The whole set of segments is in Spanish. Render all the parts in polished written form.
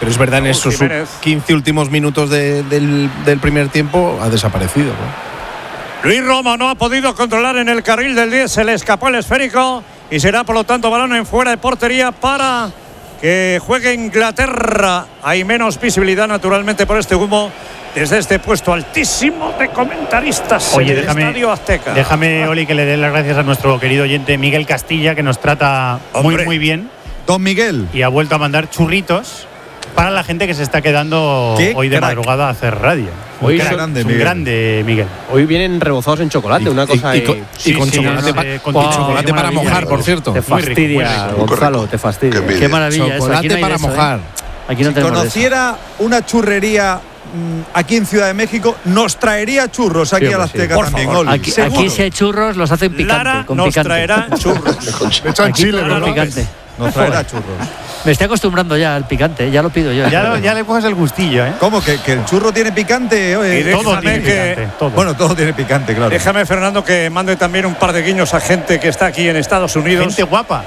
Pero es verdad, en esos 15 últimos minutos del primer tiempo ha desaparecido, ¿no? Luis Romo no ha podido controlar en el carril del 10, se le escapó el esférico y será por lo tanto balón en fuera de portería para que juegue Inglaterra. Hay menos visibilidad naturalmente por este humo desde este puesto altísimo de comentaristas. Oye, en el Estadio Azteca. Déjame, Oli, que le dé las gracias a nuestro querido oyente Miguel Castilla, que nos trata muy bien. Don Miguel. Y ha vuelto a mandar churritos para la gente que se está quedando hoy de madrugada a hacer radio. Hoy es un grande, Miguel. Hoy vienen rebozados en chocolate, una cosa. Y con chocolate para mojar, por cierto. Te fastidia, Gonzalo, te fastidia. Qué maravilla. Chocolate para mojar. Aquí no si conociera una churrería aquí en Ciudad de México, nos traería churros aquí a la Azteca también. Aquí si hay churros, los hacen picante. Lara con nos picante. traerá churros. Le echan chile, ¿verdad? Picante. Nos traerá churros. Me estoy acostumbrando ya al picante, ya lo pido yo. Ya le coges el gustillo, ¿eh? ¿Cómo? ¿Que el churro tiene picante? Y todo tiene picante. Todo. Bueno, todo tiene picante, claro. Déjame, Fernando, que mande también un par de guiños a gente que está aquí en Estados Unidos. Gente guapa.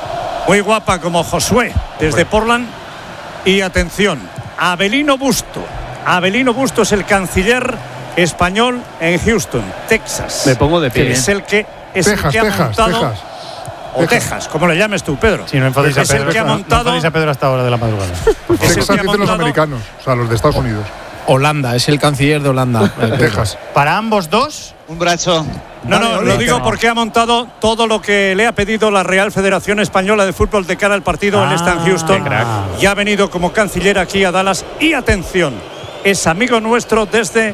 Muy guapa, como Josué, desde Portland. Y atención, Avelino Busto. Avelino Busto es el canciller español en Houston, Texas. Me pongo de pie. Es el que ha montado. O Texas, como le llames tú, Pedro. Sí, no enfadéis a Pedro. El que ha montado, no enfadéis a Pedro hasta ahora de la madrugada. Texas dicen los americanos, o sea, los de Estados Unidos. Holanda, es el canciller de Holanda. Texas. Para ambos dos, un brazo. No, lo digo porque ha montado todo lo que le ha pedido la Real Federación Española de Fútbol de cara al partido. Él está en Houston y ha venido como canciller aquí a Dallas. Y atención, es amigo nuestro desde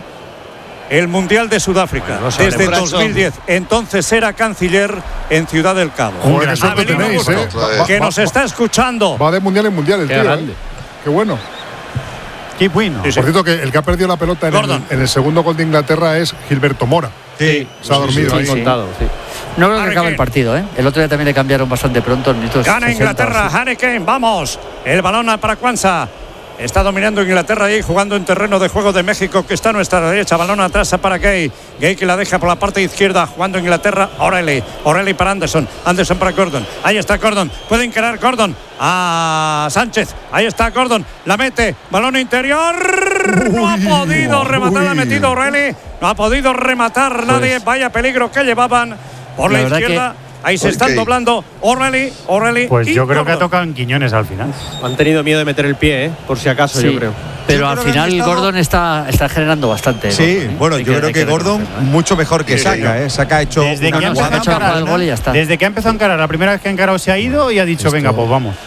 el Mundial de Sudáfrica, desde 2010. Entonces era canciller en Ciudad del Cabo. Joder, qué suerte tenéis, que nos está escuchando. Va de mundial en mundial el tío. Qué bueno. Qué bueno. Por cierto, que el que ha perdido la pelota en el segundo gol de Inglaterra es Gilberto Mora. Sí. Se ha dormido ahí. Contado, sí. No creo que acabe el partido, ¿eh? El otro día también le cambiaron bastante pronto. Gana Inglaterra, Harry Kane, vamos. El balón para Kwanza. Está dominando Inglaterra ahí, jugando en terreno de juego de México, que está a nuestra derecha. Balón atrás para Gay. Gay que la deja por la parte izquierda, jugando Inglaterra. O'Reilly para Anderson. Anderson para Gordon. Ahí está Gordon. Puede encarar Gordon a Sánchez. Ahí está Gordon. La mete. Balón interior. No ha podido rematar. La ha metido O'Reilly. No ha podido rematar nadie. Vaya peligro que llevaban por la izquierda. Ahí se están doblando O'Reilly. Pues yo creo que ha tocado en Quiñones al final. Han tenido miedo de meter el pie, por si acaso, yo creo. Pero al final Gordon está generando bastante. Sí, bueno, yo creo que Gordon mucho mejor que Saka. Saka ha hecho desde que ha empezado a encarar, la primera vez que ha encarado se ha ido y ha dicho, venga, pues vamos.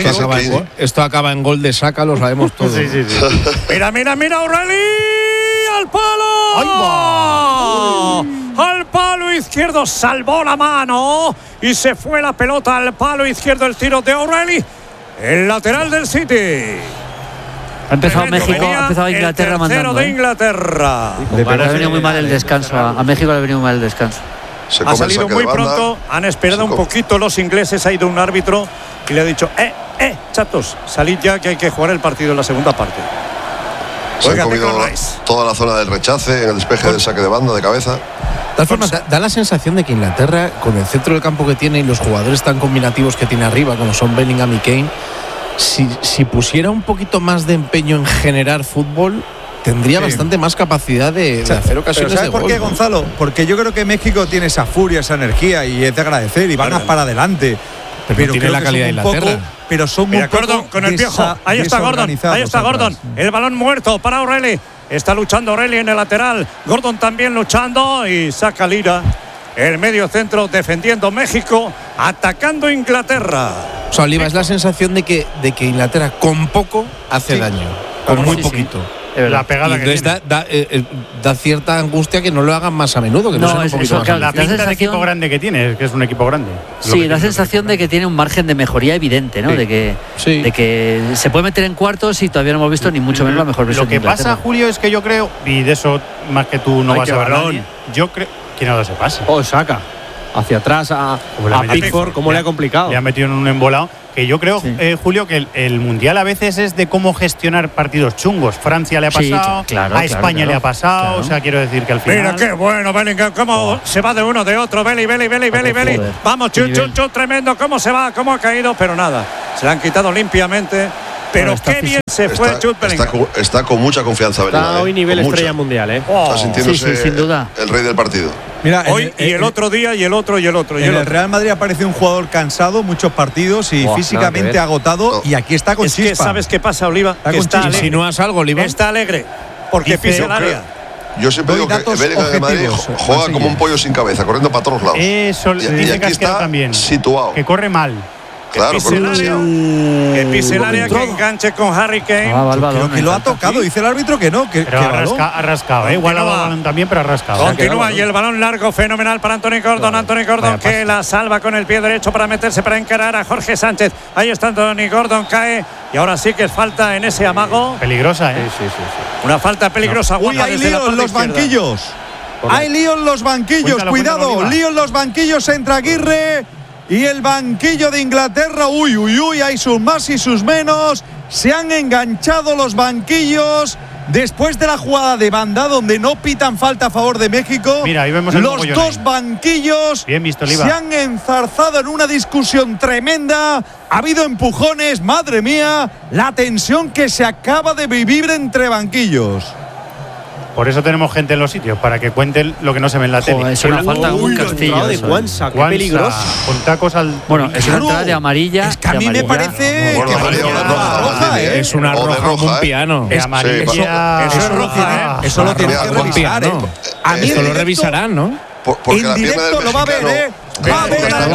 Esto acaba en gol de Saka, lo sabemos todos. Sí. Mira, O'Reilly. ¡Al palo! ¡Ahí va! Al palo izquierdo, salvó la mano y se fue la pelota al palo izquierdo. El tiro de O'Reilly, el lateral del City. Ha empezado México, ha empezado Inglaterra mandando. De Inglaterra. Le ha venido muy mal el descanso. A México le ha venido muy mal el descanso. Ha salido muy pronto, han esperado un poquito los ingleses. Ha ido un árbitro y le ha dicho: chatos, salid ya que hay que jugar el partido en la segunda parte. Se han comido toda la zona del rechace, en el despeje del saque de banda, de cabeza. De todas formas, da la sensación de que Inglaterra, con el centro del campo que tiene y los jugadores tan combinativos que tiene arriba, como son Bellingham y Kane, si pusiera un poquito más de empeño en generar fútbol, tendría bastante más capacidad de hacer ocasiones de gol. ¿Por qué, Gonzalo? Porque yo creo que México tiene esa furia, esa energía y es de agradecer y van para adelante. Pero tiene la calidad de Inglaterra. Pero son muy Gordon con el viejo. Ahí está Gordon. El balón muerto para O'Reilly. Está luchando O'Reilly en el lateral. Gordon también luchando y saca Lira. El medio centro defendiendo México, atacando Inglaterra. O sea, Oliva, es la sensación de que Inglaterra con poco hace daño. Con muy poquito. La pegada que tiene. Da cierta angustia que no lo hagan más a menudo. Que no es eso, la pinta de equipo grande que tiene, que es un equipo grande. Sí, la sensación de que tiene un margen de mejoría evidente, ¿no? Sí. De que se puede meter en cuartos y todavía no hemos visto ni mucho menos la mejor versión. Lo que pasa, Julio, es que yo creo, y de eso más que tú no vas a hablar, yo creo que no se pasa. Saca hacia atrás a Pickford, cómo le ha complicado. Le ha metido en un embolado. Que yo creo, Julio, que el Mundial a veces es de cómo gestionar partidos chungos. Francia le ha pasado, a España le ha pasado, o sea, quiero decir que al final… Mira qué bueno, Bellingham, cómo se va de uno, de otro, Belly. Vamos, chut, tremendo, cómo se va, cómo ha caído, pero nada, se le han quitado limpiamente Pero qué bien se fue Jude Bellingham. Está con mucha confianza Bellingham. Está hoy nivel estrella mundial, Está sintiéndose sin duda. el rey del partido. Mira, hoy el otro día y el otro. El Real Madrid aparece un jugador cansado, muchos partidos y físicamente agotado. Y aquí está con chispa. Que ¿sabes qué pasa, Oliva? ¿Insinúas algo, Oliva? Está alegre porque pisa el área. Yo siempre digo que Bellingham de Madrid juega como un pollo sin cabeza, corriendo para todos lados. Eso dice Casquero también. Situado. Que corre mal. Claro, que pise el área, que enganche con Harry Kane. Creo que lo ha tocado, dice el árbitro que no. Pero ha rascado, igual ha dado balón también, pero ha rascado. Continúa y el balón largo, fenomenal para Anthony Gordon. Anthony Gordon que la salva con el pie derecho para meterse, para encarar a Jorge Sánchez. Ahí está Anthony Gordon, cae. Y ahora sí que es falta en ese amago. Peligrosa, ¿eh? Sí. Una falta peligrosa. Uy, hay lío en los banquillos. Hay lío en los banquillos, cuidado. Lío en los banquillos entre Aguirre y el banquillo de Inglaterra. Uy, hay sus más y sus menos. Se han enganchado los banquillos después de la jugada de banda donde no pitan falta a favor de México. Mira, ahí vemos los dos banquillos bien visto, Oliva. Se han enzarzado en una discusión tremenda. Ha habido empujones, madre mía, la tensión que se acaba de vivir entre banquillos. Por eso tenemos gente en los sitios, para que cuenten lo que no se ve en la tele. Es una falta de un castillo. De Cuanza, qué peligroso. Con tacos al. Bueno, es una entrada de amarilla. Es que a mí me parece que roja, es una roja como un piano. De amarilla. Eso es roja, Eso lo tienes que revisar. A mí esto lo revisarán, ¿no? En directo lo va a ver, Va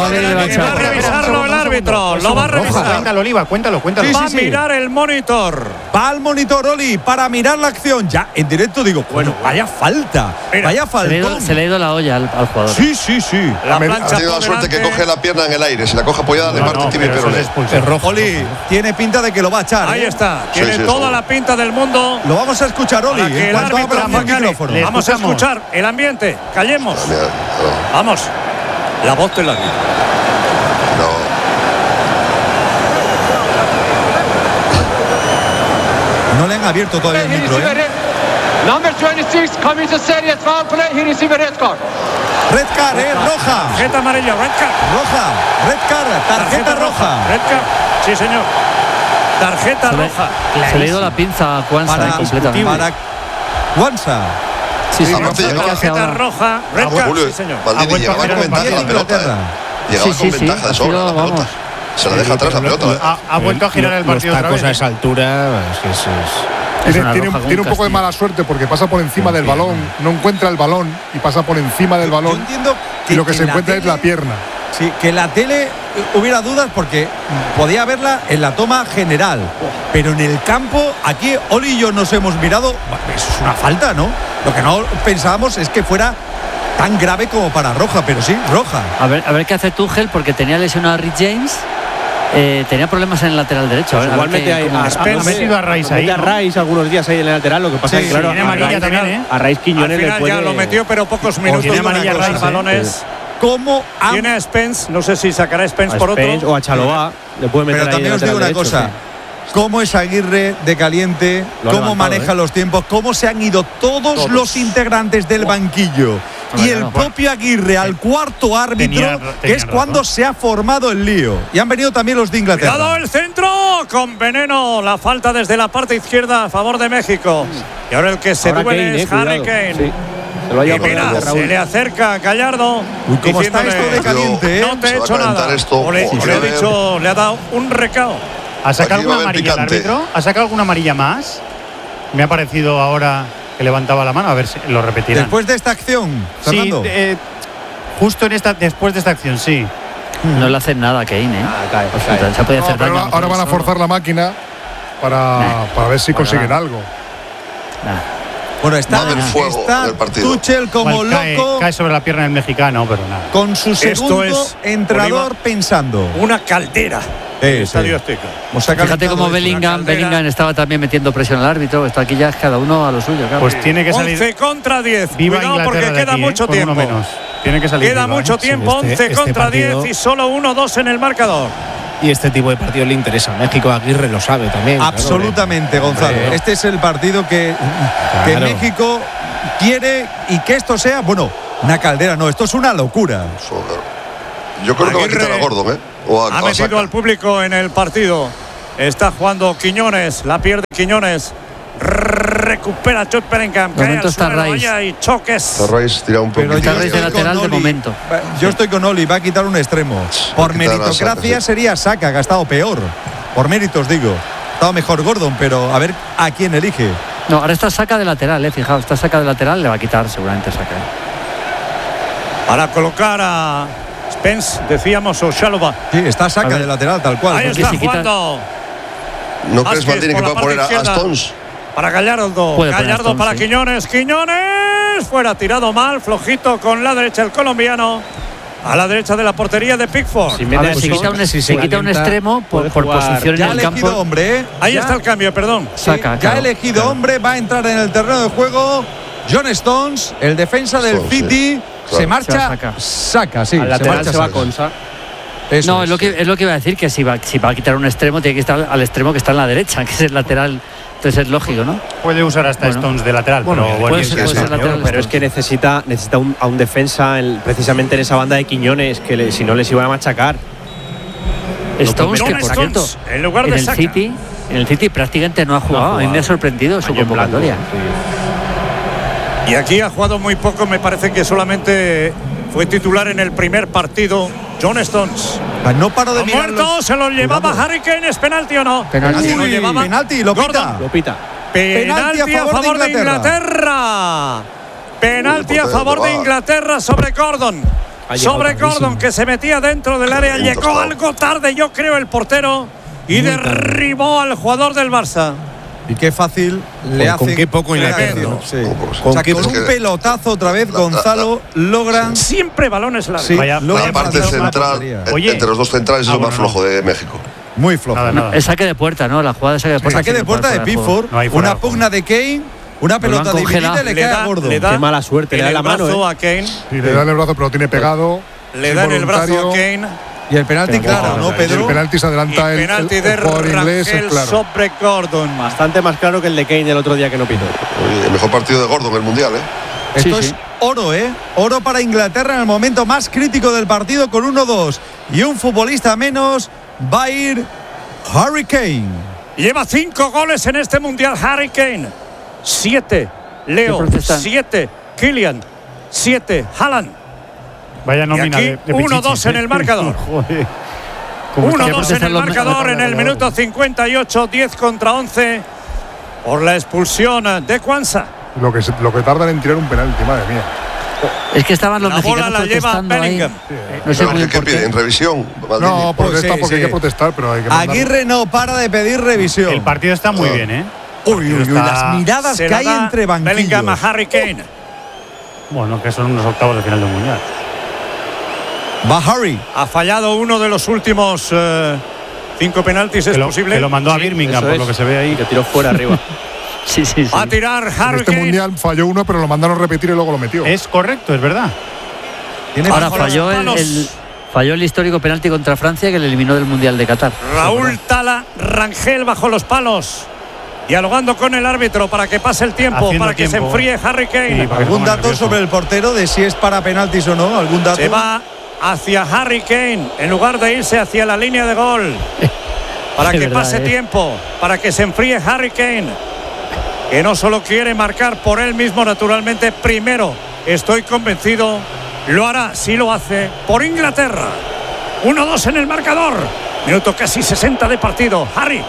a revisarlo el árbitro. Lo va a revisar. Cuéntalo, Oliva, cuéntalo. Va a mirar el monitor. Va al monitor, Oli, para mirar la acción. Ya, en directo digo, bueno, vaya falta. Vaya falta. Se le ha ido la olla al jugador. Sí. La plancha. Ha tenido la suerte que coge la pierna en el aire. Si la coge apoyada, le parte tibia y peroné. Es rojo. Oli, tiene pinta de que lo va a echar. Ahí está. Tiene toda la pinta del mundo. Lo vamos a escuchar, Oli. En cuanto abra el micrófono. Vamos a escuchar el ambiente. Callemos. Vamos. La voz del árbitro. No le han abierto todavía el micro, Number 26 commits a serious foul play. He received a red card. Red card, roja. Tarjeta amarilla, red card. Roja, red card, tarjeta roja. Red card. Sí, señor. Tarjeta roja. Se le ha ido la pinza a Cuanza completamente. Para Cuanza. Sí, tarjeta roja, red card, sí, señor. Maldini llegaba con ventaja la pelota. Llegaba con ventaja de sobra la pelota. Se la deja atrás la pelota. Ha vuelto a girar el partido otra vez. A esa altura, tiene un poco de mala suerte porque pasa por encima del balón, no encuentra el balón y pasa por encima del balón. Yo entiendo que y lo que se encuentra es la pierna. Sí, que en la tele hubiera dudas porque podía verla en la toma general, pero en el campo, aquí Oli y yo nos hemos mirado, eso es una falta, ¿no? Lo que no pensábamos es que fuera tan grave como para roja, pero sí, roja. A ver qué hace Tuchel, porque tenía lesionado a Rich James. Tenía problemas en el lateral derecho. Igualmente ha metido a Rice ahí. A Rice algunos días ahí en el lateral. Lo que pasa es que, claro, tiene amarilla también, a Rice Quiñones al final ya lo metió, pero pocos minutos. Tiene amarilla Rice, balones. ¿Cómo tiene a Spence? No sé si sacará a Spence por Spence otro. O a Chaloa. Le puede meter. Pero también os digo una cosa. Cómo es Aguirre de caliente, cómo maneja los tiempos, cómo se han ido todos los integrantes del banquillo. Y el propio Aguirre al cuarto árbitro, que es cuando se ha formado el lío. Y han venido también los de Inglaterra. ¡Cuidado el centro! Con veneno. La falta desde la parte izquierda a favor de México. Y ahora el que se duele es Harry Kane. Sí. Y mira, se le acerca a Gallardo. Uy, ¿cómo está esto de caliente? No te he hecho nada. Le ha dado un recao. ¿Ha sacado alguna amarilla el árbitro? ¿Ha sacado alguna amarilla más? Me ha parecido ahora que levantaba la mano, a ver si lo repetirán. Después de esta acción, Fernando. Sí, justo después de esta acción, sí. No le hacen nada a Kane, cae. Se puede hacer daño. Ahora van a forzar la máquina para ver si consiguen algo. Bueno, está Tuchel como loco. Cae sobre la pierna del mexicano, pero nada. Con su segundo entrenador pensando. Una caldera. Estadio Azteca. Fíjate cómo Bellingham estaba también metiendo presión al árbitro. Esto aquí ya es cada uno a lo suyo. Claro. Pues tiene que salir 11 contra 10. Viva Cuidado porque queda mucho tiempo. Menos. Tiene que salir. Queda mucho tiempo. 11 contra 10 y solo 1-2 en el marcador. Y este tipo de partido le interesa a México. Aguirre lo sabe también. Absolutamente, claro, Gonzalo. Este es el partido que México quiere y que esto sea, bueno, una caldera. No, esto es una locura. Yo creo que va a quitar a Gordon, ha metido al público en el partido. Está jugando Quiñones. La pierde Quiñones. Recupera Jude Bellingham. De momento está Rice. Y choques. Rice tira un poquito. Está Rice de lateral de momento. Yo estoy con Oli, va a quitar un extremo. Por meritocracia sería Saka, que ha estado peor. Por méritos digo. Ha estado mejor Gordon, pero a ver a quién elige. No, ahora está Saka de lateral, fijaos. Está Saka de lateral, le va a quitar seguramente Saka. Para colocar a Spence, decíamos, o Chalobah. Sí, está Saka de lateral, tal cual. Ahí está jugando. ¿No crees, Maldini, que puede poner a Stones? Para Gallardo. Gallardo para sí. Quiñones. Quiñones. Fuera, tirado mal. Flojito con la derecha el colombiano. A la derecha de la portería de Pickford. Se quita un extremo por posición en el campo. Hombre, ahí está el cambio, perdón. Saka, ya ha elegido hombre. Va a entrar en el terreno de juego John Stones, el defensa del City. Se marcha Saka, sí. Al lateral se va Konsa. No, es lo que iba a decir, que si va a quitar un extremo, tiene que estar al extremo que está en la derecha, que es el lateral. Entonces es lógico, ¿no? Puede usar hasta Stones de lateral, puede ser lateral, pero es que necesita a un defensa precisamente en esa banda de Quiñones, que si no les iban a machacar. Stones, que por cierto, en lugar de en el City prácticamente no ha jugado. A mí me ha sorprendido su convocatoria. Y aquí ha jugado muy poco, me parece que solamente fue titular en el primer partido. John Stones. No paro de mirar. Muerto, se lo llevaba Harry Kane. ¿Es penalti o no? Penalti. Lo pita. Penalti a favor de Inglaterra. Penalti a favor de Inglaterra sobre Gordon. Sobre Gordon, que se metía dentro del área. Llegó algo tarde, yo creo, el portero. Y derribó al jugador del Barça. Y qué fácil le hace. Con qué poco Inglaterra. Sí. Con un pelotazo otra vez, Gonzalo, logran. Siempre balones largos. Sí, la parte central, entre los dos centrales, es lo más flojo de México. Muy flojo. Es saque de puerta, ¿no? La jugada de saque de puerta. Saque de puerta de Pickford. Una pugna de Kane. Una pelota dividida y le cae a Gordon. Qué mala suerte. Le da la mano a Kane. Y le da en el brazo, pero tiene pegado. Le da en el brazo a Kane. Y el penalti, claro, ¿no, Pedro? El penalti se adelanta el jugador inglés, es claro. Sobre Gordon. Bastante más claro que el de Kane el otro día que no pitó. El mejor partido de Gordon en el Mundial, Esto es oro, Oro para Inglaterra en el momento más crítico del partido con 1-2. Y un futbolista menos va a ir Harry Kane. Lleva 5 goles en este Mundial Harry Kane. 7 Leo, 7 Kylian, 7 Haaland. Vaya nómina de 1-2 en el marcador. 1-2 en el marcador en el minuto 58, 10 contra 11 por la expulsión de Kwanza. Lo que tardan en tirar un penalti, madre mía. Es que estaban los mexicanos la protestando lleva ahí. No sé ¿qué pide? ¿En revisión? No, protesta porque hay que protestar, pero hay que Aguirre no para de pedir revisión. El partido está muy bien, Uy, las miradas que hay entre banquillos. Bellingham a Harry Kane. Bueno, que son unos octavos de final del Mundial. Va Harry. Ha fallado uno de los últimos 5 penaltis, es posible. Que lo mandó a Birmingham, por lo que se ve ahí. Que tiró fuera arriba. Sí. Va a tirar Harry Kane. En Mundial falló uno, pero lo mandaron a repetir y luego lo metió. Es correcto, es verdad. Ahora falló el histórico penalti contra Francia que le eliminó del Mundial de Qatar. Raúl Tala Rangel bajo los palos. Dialogando con el árbitro para que pase el tiempo, para que se enfríe Harry Kane. Sí, ¿algún dato sobre el portero de si es para penaltis o no? ¿Algún dato? Se va hacia Harry Kane en lugar de irse hacia la línea de gol. Para que pase tiempo, para que se enfríe Harry Kane, que no solo quiere marcar por él mismo, naturalmente, primero, estoy convencido, lo hará, si lo hace, por Inglaterra. 1-2 en el marcador. Minuto casi 60 de partido. Harry,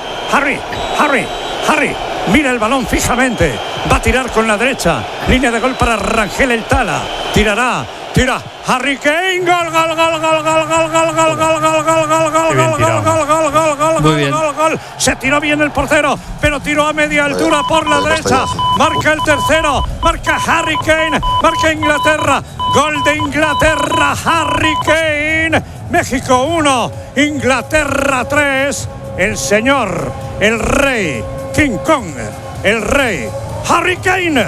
mira el balón fijamente. Va a tirar con la derecha. Línea de gol para Rangel el Tala. Tira Harry Kane. Gol. Se tiró bien el portero, pero tiró a media altura por la derecha. Marca el tercero. Marca Harry Kane. Marca Inglaterra. Gol de Inglaterra. Harry Kane. México 1. Inglaterra 3. El señor, el rey, King Kong, el rey, Harry Kane.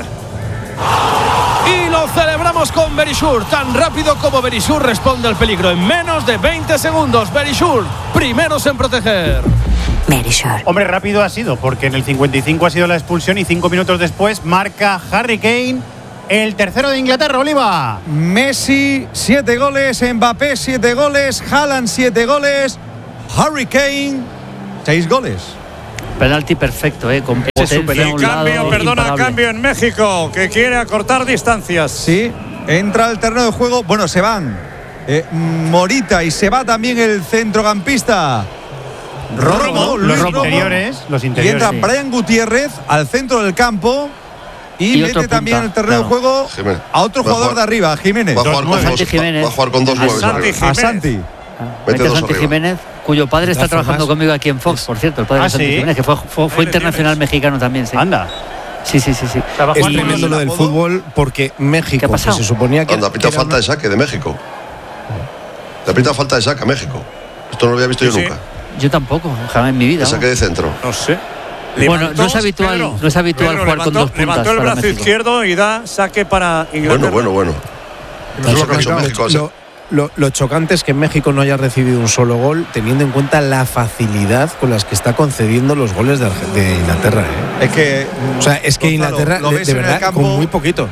Y lo celebramos con Verisure. Tan rápido como Verisure responde al peligro. En menos de 20 segundos. Verisure, primeros en proteger. Verisure. Hombre, rápido ha sido, porque en el 55 ha sido la expulsión y 5 minutos después marca Harry Kane. El tercero de Inglaterra, Oliva. Messi, 7 goles. Mbappé, 7 goles. Haaland, 7 goles. Harry Kane, 6 goles. Penalti perfecto, con potencia a un lado, cambio en México, que quiere acortar distancias. Sí, entra al terreno de juego. Bueno, se van Morita y se va también el centrocampista Romo, los interiores. Y entra Brian Gutiérrez al centro del campo y mete también en el terreno de juego a otro jugador de arriba, Jiménez. Va a jugar con dos nueves. A Santi. Mete a Santi Jiménez, cuyo padre está trabajando conmigo aquí en Fox, por cierto, el padre de Santi Jiménez, que fue internacional mexicano también. Sí. Anda. Sí. Es tremendo lo del fútbol, porque México, que se suponía que... Anda, pita falta de saque de México. Le pita falta de saque a México. Esto no lo había visto yo nunca. Yo tampoco, jamás en mi vida. El saque de centro. No sé. Bueno, no es habitual jugar con dos puntas. Levantó el brazo izquierdo y da saque para Inglaterra. Bueno. Lo chocante es que México no haya recibido un solo gol, teniendo en cuenta la facilidad con las que está concediendo los goles de Inglaterra. Es que Inglaterra, de verdad, con muy poquito.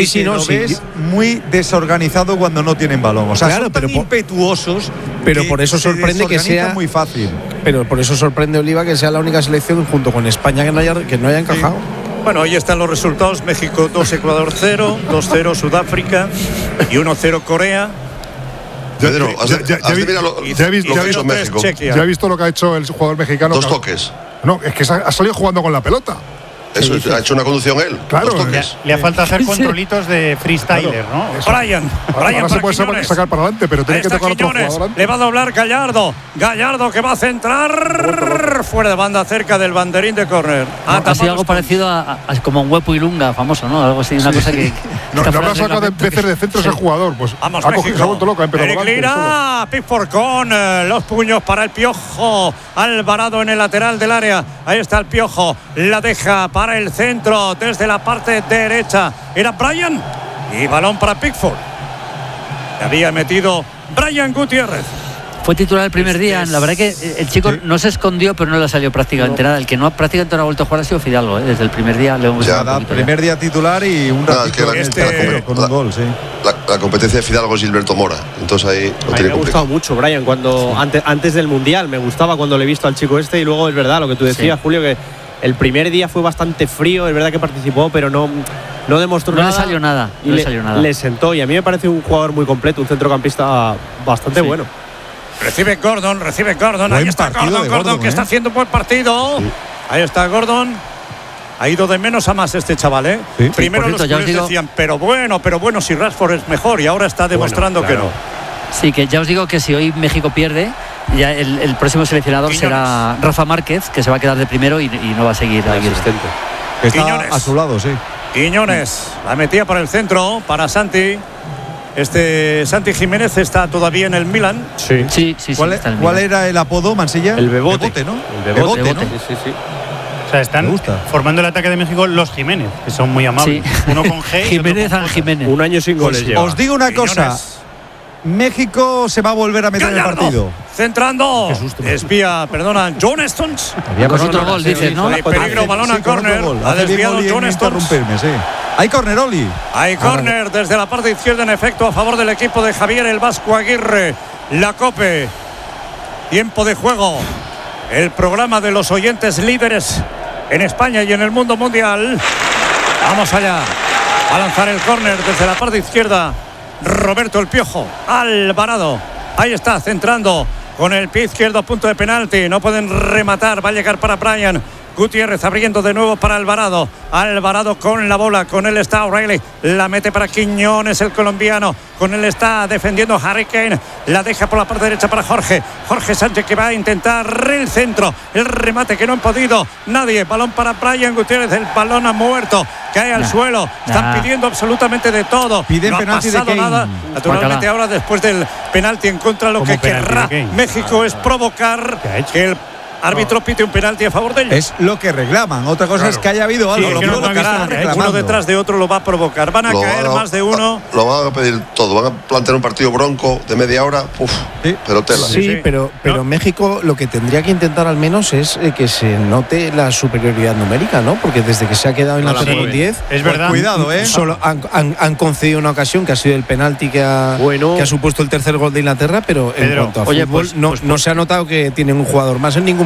Ves muy desorganizado cuando no tienen balón. Son tan impetuosos. Pero por eso sorprende que sea muy fácil. Pero por eso sorprende, Oliva, que sea la única selección junto con España que no haya encajado. Bueno, ahí están los resultados. México 2, Ecuador 0, 2-0 Sudáfrica y 1-0 Corea. Pedro, ya he visto lo que ha hecho el jugador mexicano. 2 toques. No, es que ha salido jugando con la pelota. Eso, ha hecho una conducción él. Claro. Le ha falta hacer controlitos de freestyler, ¿no? Brian ahora se puede sacar para adelante, pero tiene que tocar otro jugador. Le va a doblar Gallardo. Gallardo que va a centrar fuera de banda, cerca del banderín de córner. Ha sido algo parecido a como un Huepo y Lunga, famoso, ¿no? Algo así, una cosa que... No habrá sacado de veces de centro ese jugador. Pues vamos, ha cogido, se ha vuelto loco, Eric Lira, Pickford con los puños para el Piojo. Alvarado en el lateral del área. Ahí está el Piojo. La deja para el centro desde la parte derecha. Era Brian y balón para Pickford. Había metido Brian Gutiérrez. Fue titular el primer día. La verdad que el chico no se escondió, pero no le salió prácticamente nada. El que prácticamente no ha vuelto a jugar ha sido Fidalgo. Desde el primer día le hemos visto. Primer día titular y un ratito con un gol. La competencia de Fidalgo es Gilberto Mora. Entonces ahí lo tiene me ha gustado mucho, Brian, antes del Mundial. Me gustaba cuando le he visto al chico y luego es verdad lo que tú decías, Julio, que el primer día fue bastante frío. Es verdad que participó, pero no demostró nada. No le salió nada. Le sentó y a mí me parece un jugador muy completo, un centrocampista bastante bueno. Recibe Gordon. Ahí está Gordon que está haciendo un buen partido. Sí. Ahí está Gordon. Ha ido de menos a más este chaval, Sí. Primero los jugadores decían, pero bueno, si Rashford es mejor, y ahora está demostrando que no. Sí, que ya os digo que si hoy México pierde, ya el próximo seleccionador será Rafa Márquez, que se va a quedar de primero y no va a seguir asistente. Está a su lado, sí. Quiñones la metía por el centro para Santi. Santi Jiménez está todavía en el Milan. Sí. ¿Cuál era el apodo, Mansilla? El Bebote, ¿no? El Bebote, ¿no? Sí. O sea, están formando el ataque de México los Jiménez, que son muy amables. Uno con G. Jiménez. Un año sin goles lleva. Os digo una cosa. México se va a volver a meter en el partido. Centrando. John Stones. Con otro gol, dices, ¿no? Peligro, balón a córner. Ha desviado John Stones. Hay córner, Oli. Hay córner desde la parte izquierda, en efecto, a favor del equipo de Javier el Vasco Aguirre. La COPE. Tiempo de juego. El programa de los oyentes líderes en España y en el mundo mundial. Vamos allá. A lanzar el córner desde la parte izquierda. Roberto el Piojo. Alvarado. Ahí está, centrando con el pie izquierdo, punto de penalti. No pueden rematar. Va a llegar para Brian Gutiérrez, abriendo de nuevo para Alvarado. Alvarado con la bola, con él está O'Reilly. La mete para Quiñones, el colombiano. Con él está defendiendo Harry Kane. La deja por la parte derecha para Jorge Sánchez, que va a intentar el centro. El remate que no han podido nadie. Balón para Brian Gutiérrez. El balón ha muerto. Cae al suelo. Están pidiendo absolutamente de todo. Piden no penalti ha pasado nada. Naturalmente ahora, después del penalti en contra, lo que querrá México es provocar que el árbitro pite un penalti a favor de ellos. Es lo que reclaman. Otra cosa es que haya habido algo. Lo provocará. Uno detrás de otro lo va a provocar. Van a caer más de uno. Lo van a pedir todo. Van a plantear un partido bronco de media hora. Pero tela. Sí, pero México lo que tendría que intentar al menos es que se note la superioridad numérica, ¿no? Porque desde que se ha quedado en la tercera 10, es verdad. Cuidado, solo han concedido una ocasión que ha sido el penalti que ha supuesto el tercer gol de Inglaterra, pero en cuanto a fútbol no se ha notado que tienen un jugador más en ningún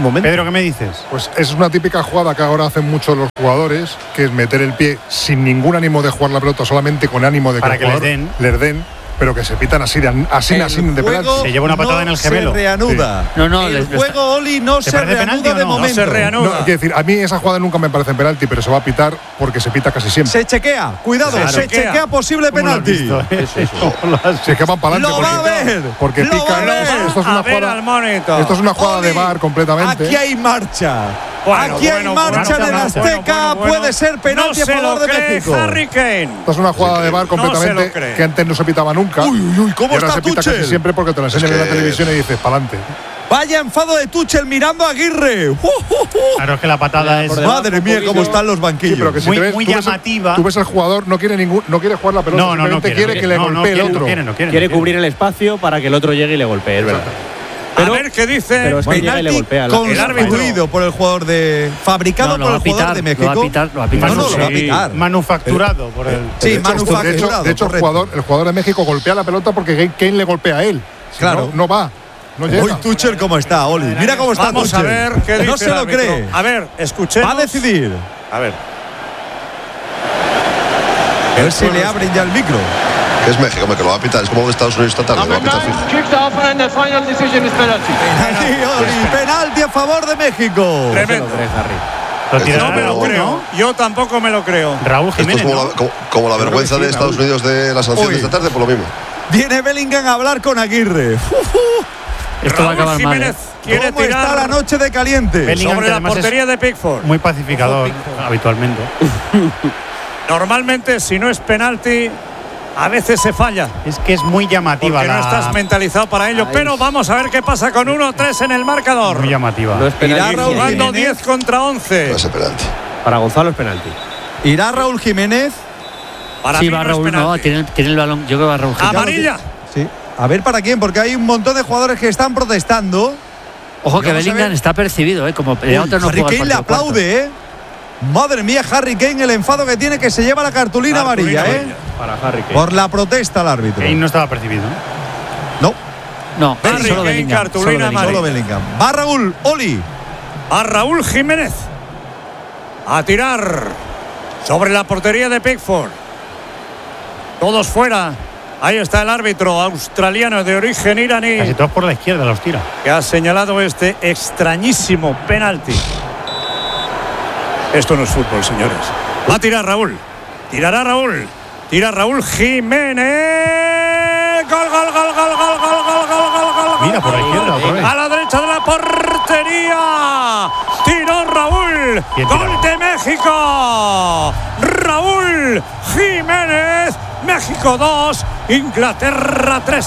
ningún momento. Pedro, ¿qué me dices? Pues es una típica jugada que ahora hacen muchos los jugadores, que es meter el pie sin ningún ánimo de jugar la pelota, solamente con ánimo de para que les den, pero que se pitan así de penalti. Se lleva una patada en el gemelo. Se reanuda. Sí. No, el juego, Oli, no se reanuda de momento. No se reanuda. No, quiero decir, a mí esa jugada nunca me parece penalti, pero se va a pitar porque se pita casi siempre. Se chequea, cuidado, se chequea posible penalti. Se que van para adelante. Lo va a ver. Porque pican. Esto es una jugada de VAR completamente. Aquí hay marcha. Aquí hay marcha en el Azteca. Puede ser penalti a favor de México. Harry Kane. Esto es una jugada de VAR completamente que antes no se pitaba nunca. Uy, ¿cómo y ahora está se pita Tuchel? casi siempre porque te lo enseñan en la televisión y dices, pa'lante. Vaya enfado de Tuchel mirando a Aguirre. Claro, es que la patada es. Madre mía, cómo están los banquillos. Sí, pero que si muy llamativa. Tú ves el jugador, no quiere jugar la pelota, simplemente quiere que le golpee el otro. Quiere cubrir el espacio para que el otro llegue y le golpee, es verdad. Pero, a ver qué dice. Pero es que llega y le golpea el árbitro por el jugador fabricado por el jugador de México. Lo va a pitar. No, lo va a pitar. Manufacturado por el. Sí, manufacturado. De hecho, el jugador de México golpea la pelota porque Kane le golpea a él. Claro. No va. No llega. Hoy Tuchel cómo está, Oli. Mira cómo está Vamos Tuchel. a ver qué dice. No se lo cree. A ver, escuchemos. Va a decidir. A ver si le abren ya el micro. Que es México, que lo va a pitar. Es como Estados Unidos esta tarde. Lo va a pitar fijo. Penalti a favor de México. Tremendo. No me lo creo. Yo tampoco me lo creo. Raúl Jiménez. Esto es como la vergüenza de Estados Unidos de la sanción de esta tarde, por lo mismo. Viene Bellingham a hablar con Aguirre. Esto va a acabar mal. Quiere ¿Cómo tirar está la noche de caliente? Bellingham, sobre la portería de Pickford. Muy pacificador habitualmente. Normalmente, si no es penalti, a veces se falla. Es que es muy llamativa. Porque no estás mentalizado para ello. Pero vamos a ver qué pasa con 1-3 en el marcador. Muy llamativa. No es penalti. Jugando 10 contra 11. No es penalti. Para Gonzalo es penalti. ¿Irá Raúl Jiménez? Para sí, mí va no Raúl, no, tiene el balón. Yo creo que va Raúl Jiménez. Amarilla. Sí. A ver para quién, porque hay un montón de jugadores que están protestando. Ojo que Bellingham está percibido, como otro no Harry Kane le aplaude, Madre mía, Harry Kane, el enfado que tiene, que se lleva la cartulina amarilla, Para Harry Kane. Por la protesta al árbitro. Kane no estaba percibido. No, Harry solo Kane, Bellingham. cartulina amarilla. Solo Bellingham. Va Raúl, Oli. A Raúl Jiménez. A tirar sobre la portería de Pickford. Todos fuera. Ahí está el árbitro australiano de origen iraní. Casi todos por la izquierda los tira. Que ha señalado este extrañísimo penalti. Esto no es fútbol, señores. Va a tirar Raúl. Tirará Raúl. Tira Raúl Jiménez. Gol, gol, gol, gol, gol, gol, gol, gol, gol, gol. Mira, por la izquierda otra vez. A la derecha de la portería. Tiró Raúl. Gol de México. Raúl Jiménez. México 2, Inglaterra 3.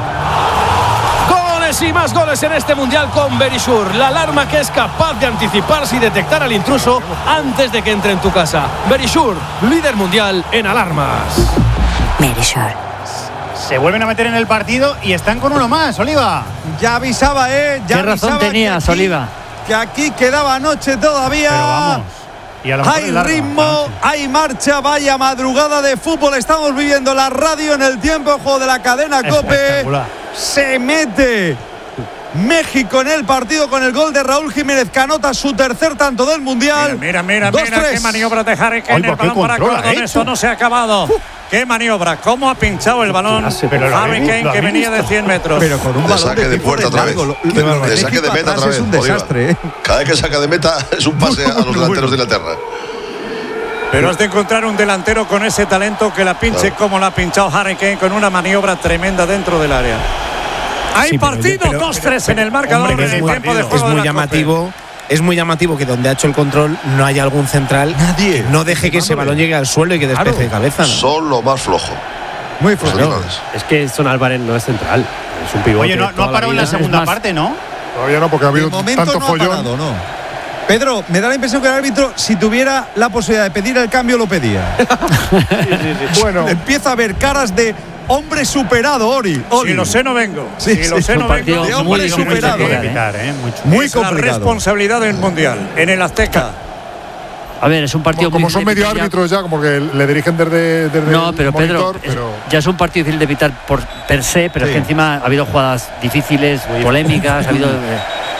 Goles y más goles en este mundial con Verisure, la alarma que es capaz de anticiparse y detectar al intruso antes de que entre en tu casa. Verisure, líder mundial en alarmas. Verisure. Se vuelven a meter en el partido y están con uno más, Oliva. Ya avisaba, ¿Qué razón tenías, Oliva? Que aquí quedaba noche todavía. Pero vamos. Hay ritmo, hay marcha, vaya madrugada de fútbol. Estamos viviendo la radio en el tiempo de juego de la cadena COPE. Se mete México en el partido con el gol de Raúl Jiménez, que anota su tercer tanto del Mundial. Mira qué maniobra de Harry Kane. El balón para Gordon. Esto no se ha acabado. Qué maniobra, cómo ha pinchado el balón Harry Kane, que venía de 100 metros. Pero con un balón saque de puerta otra vez. De saque de meta otra vez. Es un desastre. Cada vez que saca de meta es un pase a los delanteros de Inglaterra. Pero has de encontrar un delantero con ese talento que la pinche como la ha pinchado Harry Kane, con una maniobra tremenda dentro del área. Hay partido 2-3 en el marcador. Hombre, en el tiempo de juego. Es muy llamativo. Es muy llamativo que donde ha hecho el control no haya algún central. Nadie. No deje que ese balón llegue al suelo y que despece de cabeza. ¿No? Son lo más flojo. Muy flojo. Es que Son Álvarez no es central. Es un pivote. Oye, no ha parado en la segunda parte, ¿no? Todavía no, porque ha habido tanto follón. Parado, no. Pedro, me da la impresión que el árbitro, si tuviera la posibilidad de pedir el cambio, lo pedía. Sí. Bueno. Empieza a ver caras de hombre superado, Ori. Si lo sé, no vengo. Sí, si lo sé, no vengo. De hombre superado. Muy complicado. La responsabilidad del Mundial en el Azteca. A ver, es un partido como son medio árbitros ya, como que le dirigen desde no, pero el monitor, Pedro, ya es un partido difícil de evitar per se, pero es que encima ha habido jugadas difíciles, polémicas, ha habido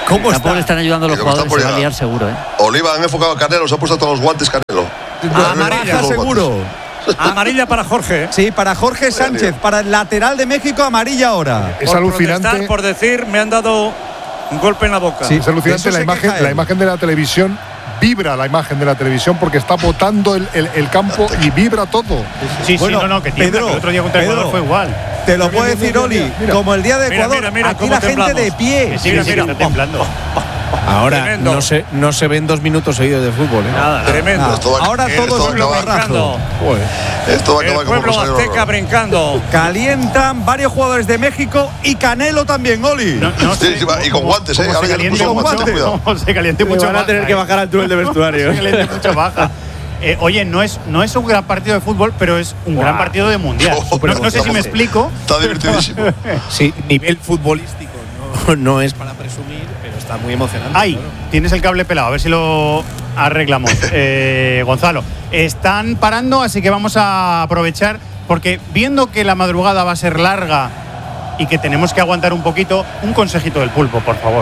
¿Cómo Tampoco le están ayudando los jugadores, se va a liar seguro, Oliva, han enfocado a Canelo, se ha puesto todos los guantes Canelo. Amarilla seguro. Amarilla para Jorge. Sí, para Jorge Sánchez, para el lateral de México, amarilla ahora. Es alucinante. Por decir, me han dado un golpe en la boca. Sí, es alucinante la imagen de la televisión. Vibra la imagen de la televisión porque está botando el campo y vibra todo. Sí, bueno, que tiembla, Pedro, el otro día contra Ecuador fue igual. Te lo puedo decir, Oli, como el día de Ecuador, mira, aquí la gente de pie. Mira, está temblando. Ahora no se ven 2 minutos seguidos de fútbol. Nada, tremendo. Ahora todo es un barrazo. Esto va a acabar el pueblo azteca brincando. Calientan varios jugadores de México y Canelo también, Oli. Y con guantes, Ahora ya con guantes, cuidado. Se caliente mucho. Van a tener que bajar al túnel de vestuario. Se caliente mucho baja. Oye, no es un gran partido de fútbol, pero es un gran partido de mundial. No sé si me explico. Está divertidísimo. Sí, nivel futbolístico no es para presumir, pero está muy emocionante. Ahí, tienes el cable pelado, a ver si lo arreglamos. Gonzalo, están parando, así que vamos a aprovechar, porque viendo que la madrugada va a ser larga y que tenemos que aguantar un poquito, un consejito del pulpo, por favor.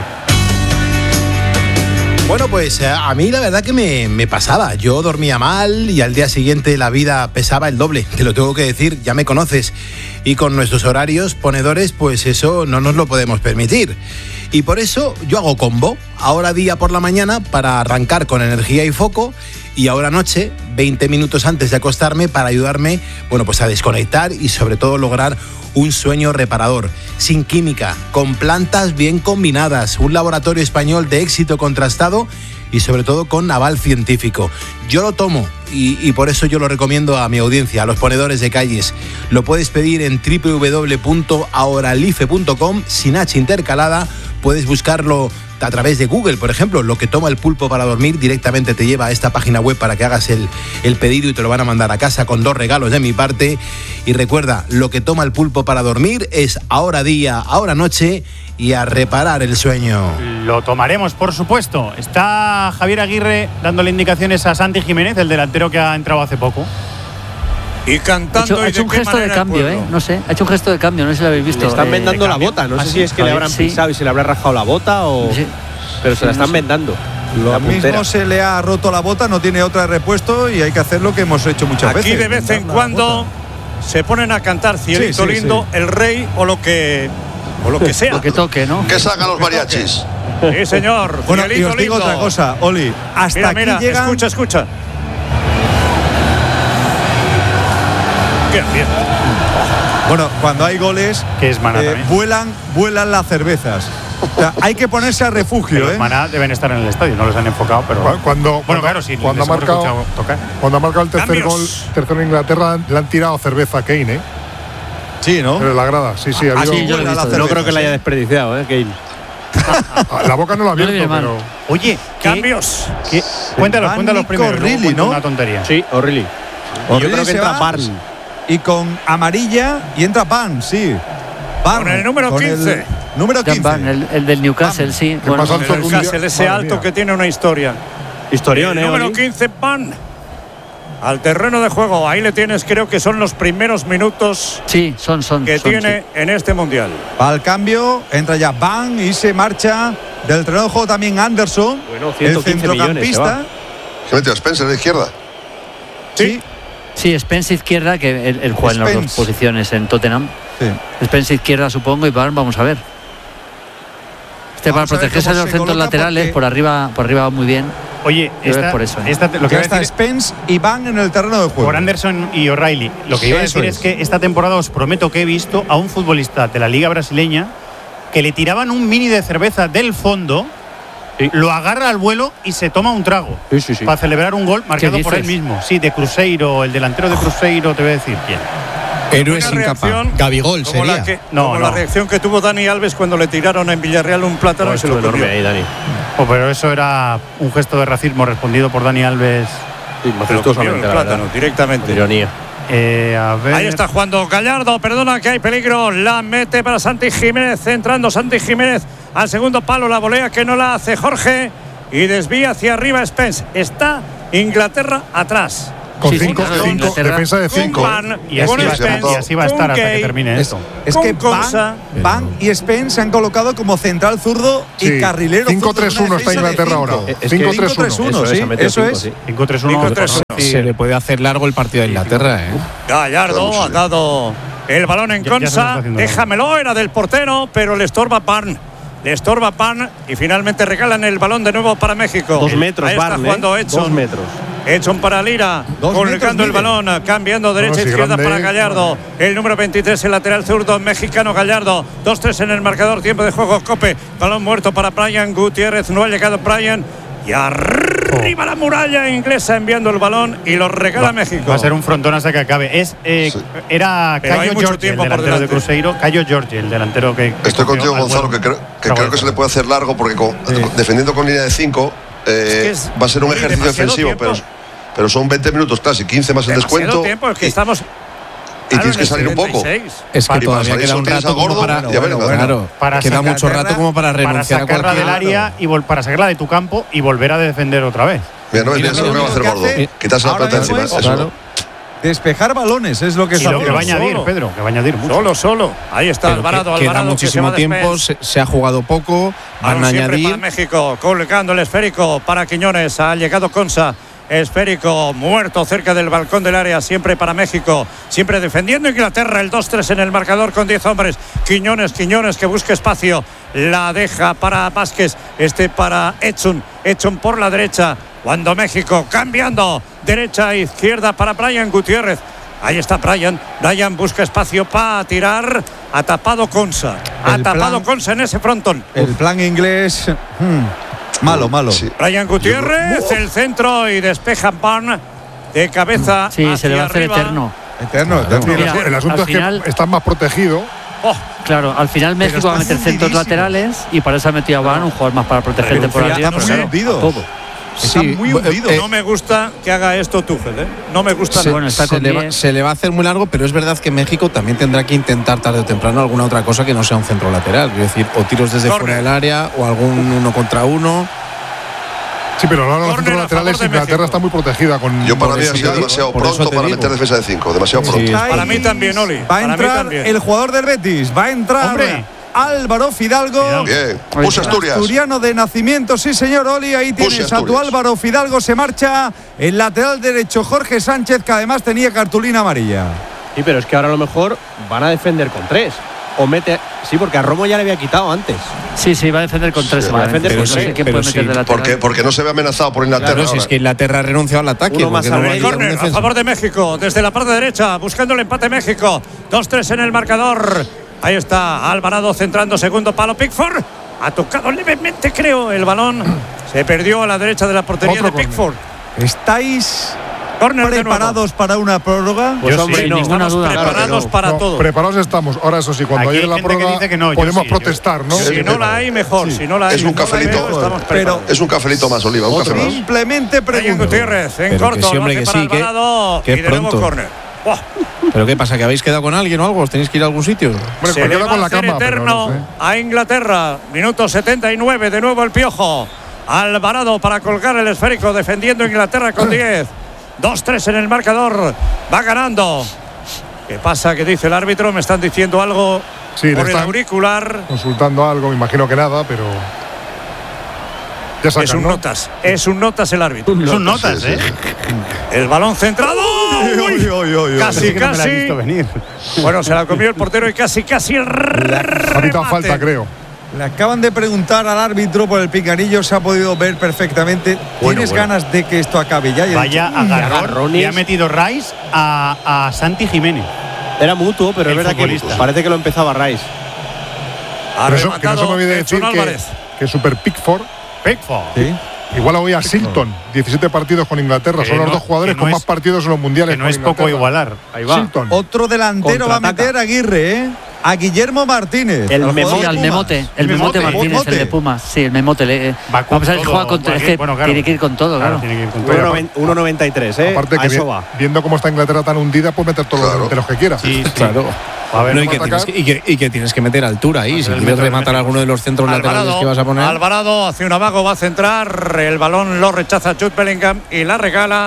Bueno, pues a mí la verdad que me pasaba. Yo dormía mal y al día siguiente la vida pesaba el doble. Te lo tengo que decir, ya me conoces. Y con nuestros horarios ponedores, pues eso no nos lo podemos permitir. Y por eso yo hago combo. Ahora día por la mañana para arrancar con energía y foco. Y ahora noche, 20 minutos antes de acostarme para ayudarme, bueno, pues a desconectar y sobre todo lograr un sueño reparador, sin química, con plantas bien combinadas, un laboratorio español de éxito contrastado y sobre todo con aval científico. Yo lo tomo y por eso yo lo recomiendo a mi audiencia, a los ponedores de calles. Lo puedes pedir en www.ahoralife.com sin H intercalada, puedes buscarlo a través de Google, por ejemplo, lo que toma el pulpo para dormir, directamente te lleva a esta página web para que hagas el pedido y te lo van a mandar a casa con 2 regalos de mi parte. Y recuerda, lo que toma el pulpo para dormir es ahora día, ahora noche y a reparar el sueño. Lo tomaremos, por supuesto. Está Javier Aguirre dándole indicaciones a Santi Jiménez, el delantero que ha entrado hace poco. Y cantando. Ha hecho un gesto de cambio, no sé. Ha hecho un gesto de cambio, no sé si lo habéis visto. Le están vendando la bota. No sé si es que le habrán pisado y se le habrá rajado la bota o. Sí. Pero se la están vendando. Lo mismo se le ha roto la bota, no tiene otra de repuesto y hay que hacer lo que hemos hecho muchas veces. Aquí de vez en cuando se ponen a cantar Cielito lindo, El Rey o lo que sea. Lo que toque, ¿no? Que salgan los mariachis. Sí, señor. Bueno, y os digo otra cosa, Oli. Hasta aquí llegan. Escucha. Bien. Bueno, cuando hay goles, que es Maná vuelan las cervezas. O sea, hay que ponerse a refugio. Los Maná deben estar en el estadio, no los han enfocado, pero cuando ha marcado el tercero en Inglaterra, le han tirado cerveza a Kane, Sí, ¿no? Pero la grada, sí. Yo no creo que la haya desperdiciado, Kane. La boca no la ha abierto, pero. Oye, cambios. Cuéntalos primero. O'Reilly, ¿no? Una tontería. Sí, O'Reilly. Yo creo que entra Barnes. Y con amarilla y entra Van, sí. Con el número 15. Número 15. Van, el del Newcastle, sí. Bueno, el Newcastle, ese alto que tiene una historia. Historión, número 15, Van. Al terreno de juego. Ahí le tienes, creo que son los primeros minutos. Sí, son que tiene en este mundial. Al cambio, entra ya Van y se marcha del terreno de juego también Anderson. Bueno, 115 el centrocampista. ¿Qué metió Spencer de izquierda? Sí, Spencer izquierda, que él juega en las dos posiciones en Tottenham. Sí. Spencer izquierda, supongo, y vamos a ver. Para protegerse de los centros laterales, por arriba va muy bien. Oye, por eso. Lo que está Spence y Van en el terreno de juego. Por Anderson y O'Reilly. Lo que iba a decir es que esta temporada os prometo que he visto a un futbolista de la Liga Brasileña que le tiraban un mini de cerveza del fondo. Sí. Lo agarra al vuelo y se toma un trago para celebrar un gol marcado por él mismo. Sí, de Cruzeiro, el delantero de Cruzeiro, te voy a decir quién. Héroe sin capa. Gabigol sería. La reacción que tuvo Dani Alves cuando le tiraron en Villarreal un plátano y se lo comió. Ahí, Dani. Pero eso era un gesto de racismo respondido por Dani Alves. Sí, el plátano directamente. Ironía. A ver. Ahí está jugando Gallardo, perdona que hay peligro, la mete para Santi Jiménez, centrando Santi Jiménez al segundo palo, la volea que no la hace Jorge y desvía hacia arriba Spence. Está Inglaterra atrás. Con defensa de 5. Y así va a estar hasta que termine esto. Es que Van y Spence se han colocado como central zurdo y carrilero. 5-3-1 está Inglaterra ahora. 5-3-1, sí. Eso es. 5-3-1. Se le puede hacer largo el partido de Inglaterra. Gallardo ha dado el balón en Konsa. Déjamelo, era del portero, pero le estorba Barn. Le estorba Pan y finalmente regalan el balón de nuevo para México. 2 metros, ahí está jugando Edson. 2 metros. Edson para Lira, colgando el balón, cambiando derecha-izquierda para Gallardo. El número 23, el lateral zurdo mexicano Gallardo. 2-3 en el marcador, tiempo de juego, Cope. Balón muerto para Brian Gutiérrez, no ha llegado Brian. Y arriba la muralla inglesa enviando el balón y lo regala México. Va a ser un frontón hasta que acabe. Era Cayo Jorge, el delantero de Cruzeiro. Cayo Jorge, el delantero que estoy contigo, Gonzalo, que creo que se le puede hacer largo porque defendiendo con línea de 5 va a ser un ejercicio defensivo, pero son 20 minutos casi, 15 más el descuento. Tiempo, es que estamos. Y tienes que salir un poco. Es que todavía queda un rato como para queda mucho rato como para renunciar a sacarla del área y para sacarla de tu campo y volver a defender otra vez. Mira, no es lo que va a hacer Gordo. Quitarse la pelota encima. Eso. Despejar balones es lo que está haciendo. Que va a añadir, Pedro, que va a añadir mucho. Solo. Ahí está Alvarado. Queda muchísimo tiempo, se ha jugado poco. Van a añadir. Para México, colgando el esférico para Quiñones. Ha llegado Konsa. Esférico muerto cerca del balcón del área, siempre para México, siempre defendiendo Inglaterra. El 2-3 en el marcador con 10 hombres. Quiñones que busca espacio, la deja para Vázquez, para Edson por la derecha, cuando México cambiando derecha a izquierda para Brian Gutiérrez. Ahí está Brian busca espacio para tirar, ha tapado Konsa, Konsa en ese frontón. El plan inglés malo. Sí. Brian Gutiérrez, el centro y despeja Barn de cabeza. Sí, se le va a hacer eterno. El asunto es que están más protegidos. Claro, al final México va a meter centros laterales y para eso ha metido a Barn, un jugador más para proteger temporalidad. Está muy hundido. No me gusta que haga esto Tuchel, No me gusta. Se le va a hacer muy largo, pero es verdad que México también tendrá que intentar tarde o temprano alguna otra cosa que no sea un centro lateral. Es decir, o tiros desde fuera del área o algún 1 contra 1. Sí, pero ahora los centros laterales Inglaterra está muy protegida con. Yo para mí ha sido demasiado pronto para meter defensa de 5. Demasiado pronto. Para mí también, Oli. Va a entrar el jugador del Betis. Va a entrar Álvaro Fidalgo. Bien, Push Asturias. Asturiano de nacimiento, sí señor, Oli. Ahí tienes a tu Álvaro Fidalgo. Se marcha el lateral derecho Jorge Sánchez, que además tenía cartulina amarilla. Sí, pero es que ahora a lo mejor van a defender con 3. O mete. Sí, porque a Romo ya le había quitado antes. Sí, va a defender con 3. Va a defender con 3. Porque no se ve amenazado por Inglaterra. Claro, si es que Inglaterra ha renunciado al ataque. Córner a favor de México, desde la parte derecha, buscando el empate México. 2-3 en el marcador. Ahí está Alvarado centrando, segundo palo. Pickford ha tocado levemente, creo, el balón. Se perdió a la derecha de la portería de Pickford. ¿Estáis preparados para una prórroga? Pues hombre, no, ninguna duda. Preparados para todo. Preparados estamos. Ahora, eso sí, cuando llegue la prórroga podemos protestar, ¿no? Si no la hay, mejor. Si no la hay, es un cafelito. Es un cafelito más, Oliva. Un café más. Simplemente pregunto. Gutiérrez en corto. Que sí, que pronto. ¿Pero qué pasa? ¿Que habéis quedado con alguien o algo? ¿Os tenéis que ir a algún sitio? Se le va a hacer eterno a Inglaterra. Minuto 79, de nuevo el Piojo. Alvarado para colgar el esférico, defendiendo Inglaterra con 10. 2-3 en el marcador. Va ganando. ¿Qué pasa? ¿Qué dice el árbitro? Me están diciendo algo por el auricular. Consultando algo, me imagino que nada, pero... Es un notas el árbitro. Es un notas, sí. El balón centrado. Casi. Bueno, se la comió el portero y casi el remate. Falta, creo. Le acaban de preguntar al árbitro por el picanillo, se ha podido ver perfectamente. ¿Tienes ganas de que esto acabe ya? Vaya agarrón. Y ha metido Rice a Santi Jiménez. Era mutuo, pero es verdad que parece que lo empezaba Rice. Que no se me olvide decir que Super Pickford. ¿Sí? Igual hoy a Silton, 17 partidos con Inglaterra. Son los dos jugadores con más partidos en los mundiales. Que no es poco igualar. Ahí va. Silton. Otro delantero va a meter a Aguirre, a Guillermo Martínez. El Memote Martínez, el de Pumas. Sí, el Memote. Vamos a ver si juega contra. Es que tiene que ir con todo, claro. 1.93, Aparte que viendo cómo está Inglaterra tan hundida, puede meter todos los delanteros que quiera. Sí, claro. Y que tienes que meter altura ahí. Si quieres rematar alguno de los centros laterales que vas a poner. Alvarado hacia un amago, va a centrar. El balón lo rechaza Jude Bellingham y la regala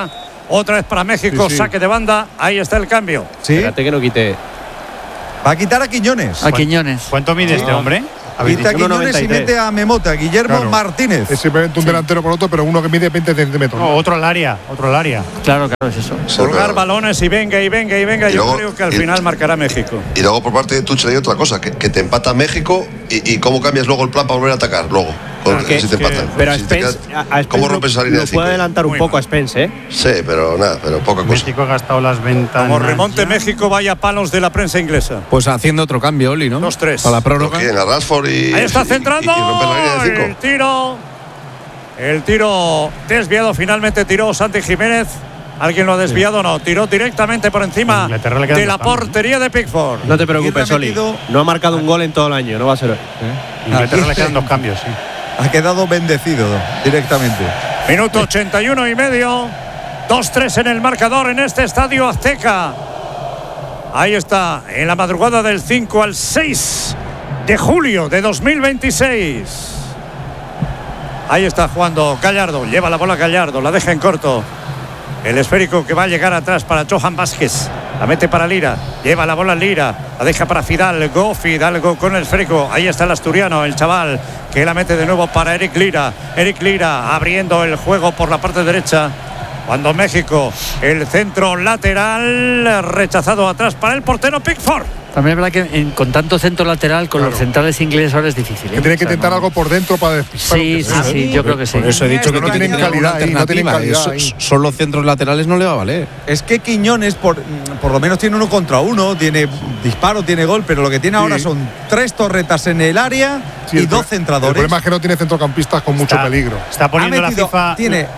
Otra vez para México, saque de banda. Ahí está el cambio. Sí. Espérate que no quite. Va a quitar a Quiñones. A Quiñones. ¿Cuánto mide este hombre? Quita a Quiñones y mete a Memota, Guillermo Martínez. Es simplemente un delantero por otro, pero uno que mide 20 centímetros. No, otro al área. Claro, es eso. Colgar balones y venga. Yo luego, creo que al final marcará México. Y luego por parte de Tuchel hay otra cosa, que te empata México y cómo cambias luego el plan para volver a atacar luego. Si te empatan. Pero si ¿cómo rompes esa línea de 5? Puede adelantar un poco a Spence, ¿eh? Sí, pero poca cosa. México ha gastado las ventanas. Como remonte México, vaya palos de la prensa inglesa. Pues haciendo otro cambio, Oli, ¿no? 2-3. Para la prórroga. A Rashford y ahí está centrando. Y romper la línea de 5. El tiro desviado, finalmente tiró Santi Jiménez. ¿Alguien lo ha desviado? No, tiró directamente por encima de la portería de Pickford. No te preocupes, Oli. No ha marcado un gol en todo el año, no va a ser hoy. Inglaterra le quedan 2 cambios, sí. Ha quedado bendecido directamente. Minuto 81 y medio. 2-3 en el marcador en este estadio Azteca. Ahí está, en la madrugada del 5 al 6 de julio de 2026. Ahí está jugando Gallardo. Lleva la bola Gallardo, la deja en corto. El esférico que va a llegar atrás para Johan Vázquez. La mete para Lira. Lleva la bola Lira. La deja para Fidalgo. Fidalgo con el esférico. Ahí está el asturiano, el chaval, que la mete de nuevo para Eric Lira. Eric Lira abriendo el juego por la parte derecha. Cuando México, el centro lateral rechazado atrás para el portero Pickford. También es verdad que con tanto centro lateral, con los centrales ingleses ahora es difícil. Que tiene que intentar algo por dentro para despistar. Sí, yo creo que sí. Por eso he dicho que no tienen calidad ahí, no tienen calidad ahí. Solo centros laterales no le va a valer. Es que Quiñones por lo menos tiene 1 contra 1, tiene disparo, tiene gol, pero lo que tiene ahora son 3 torretas en el área y 2 centradores. El problema es que no tiene centrocampistas con mucho peligro. Está poniendo la FIFA.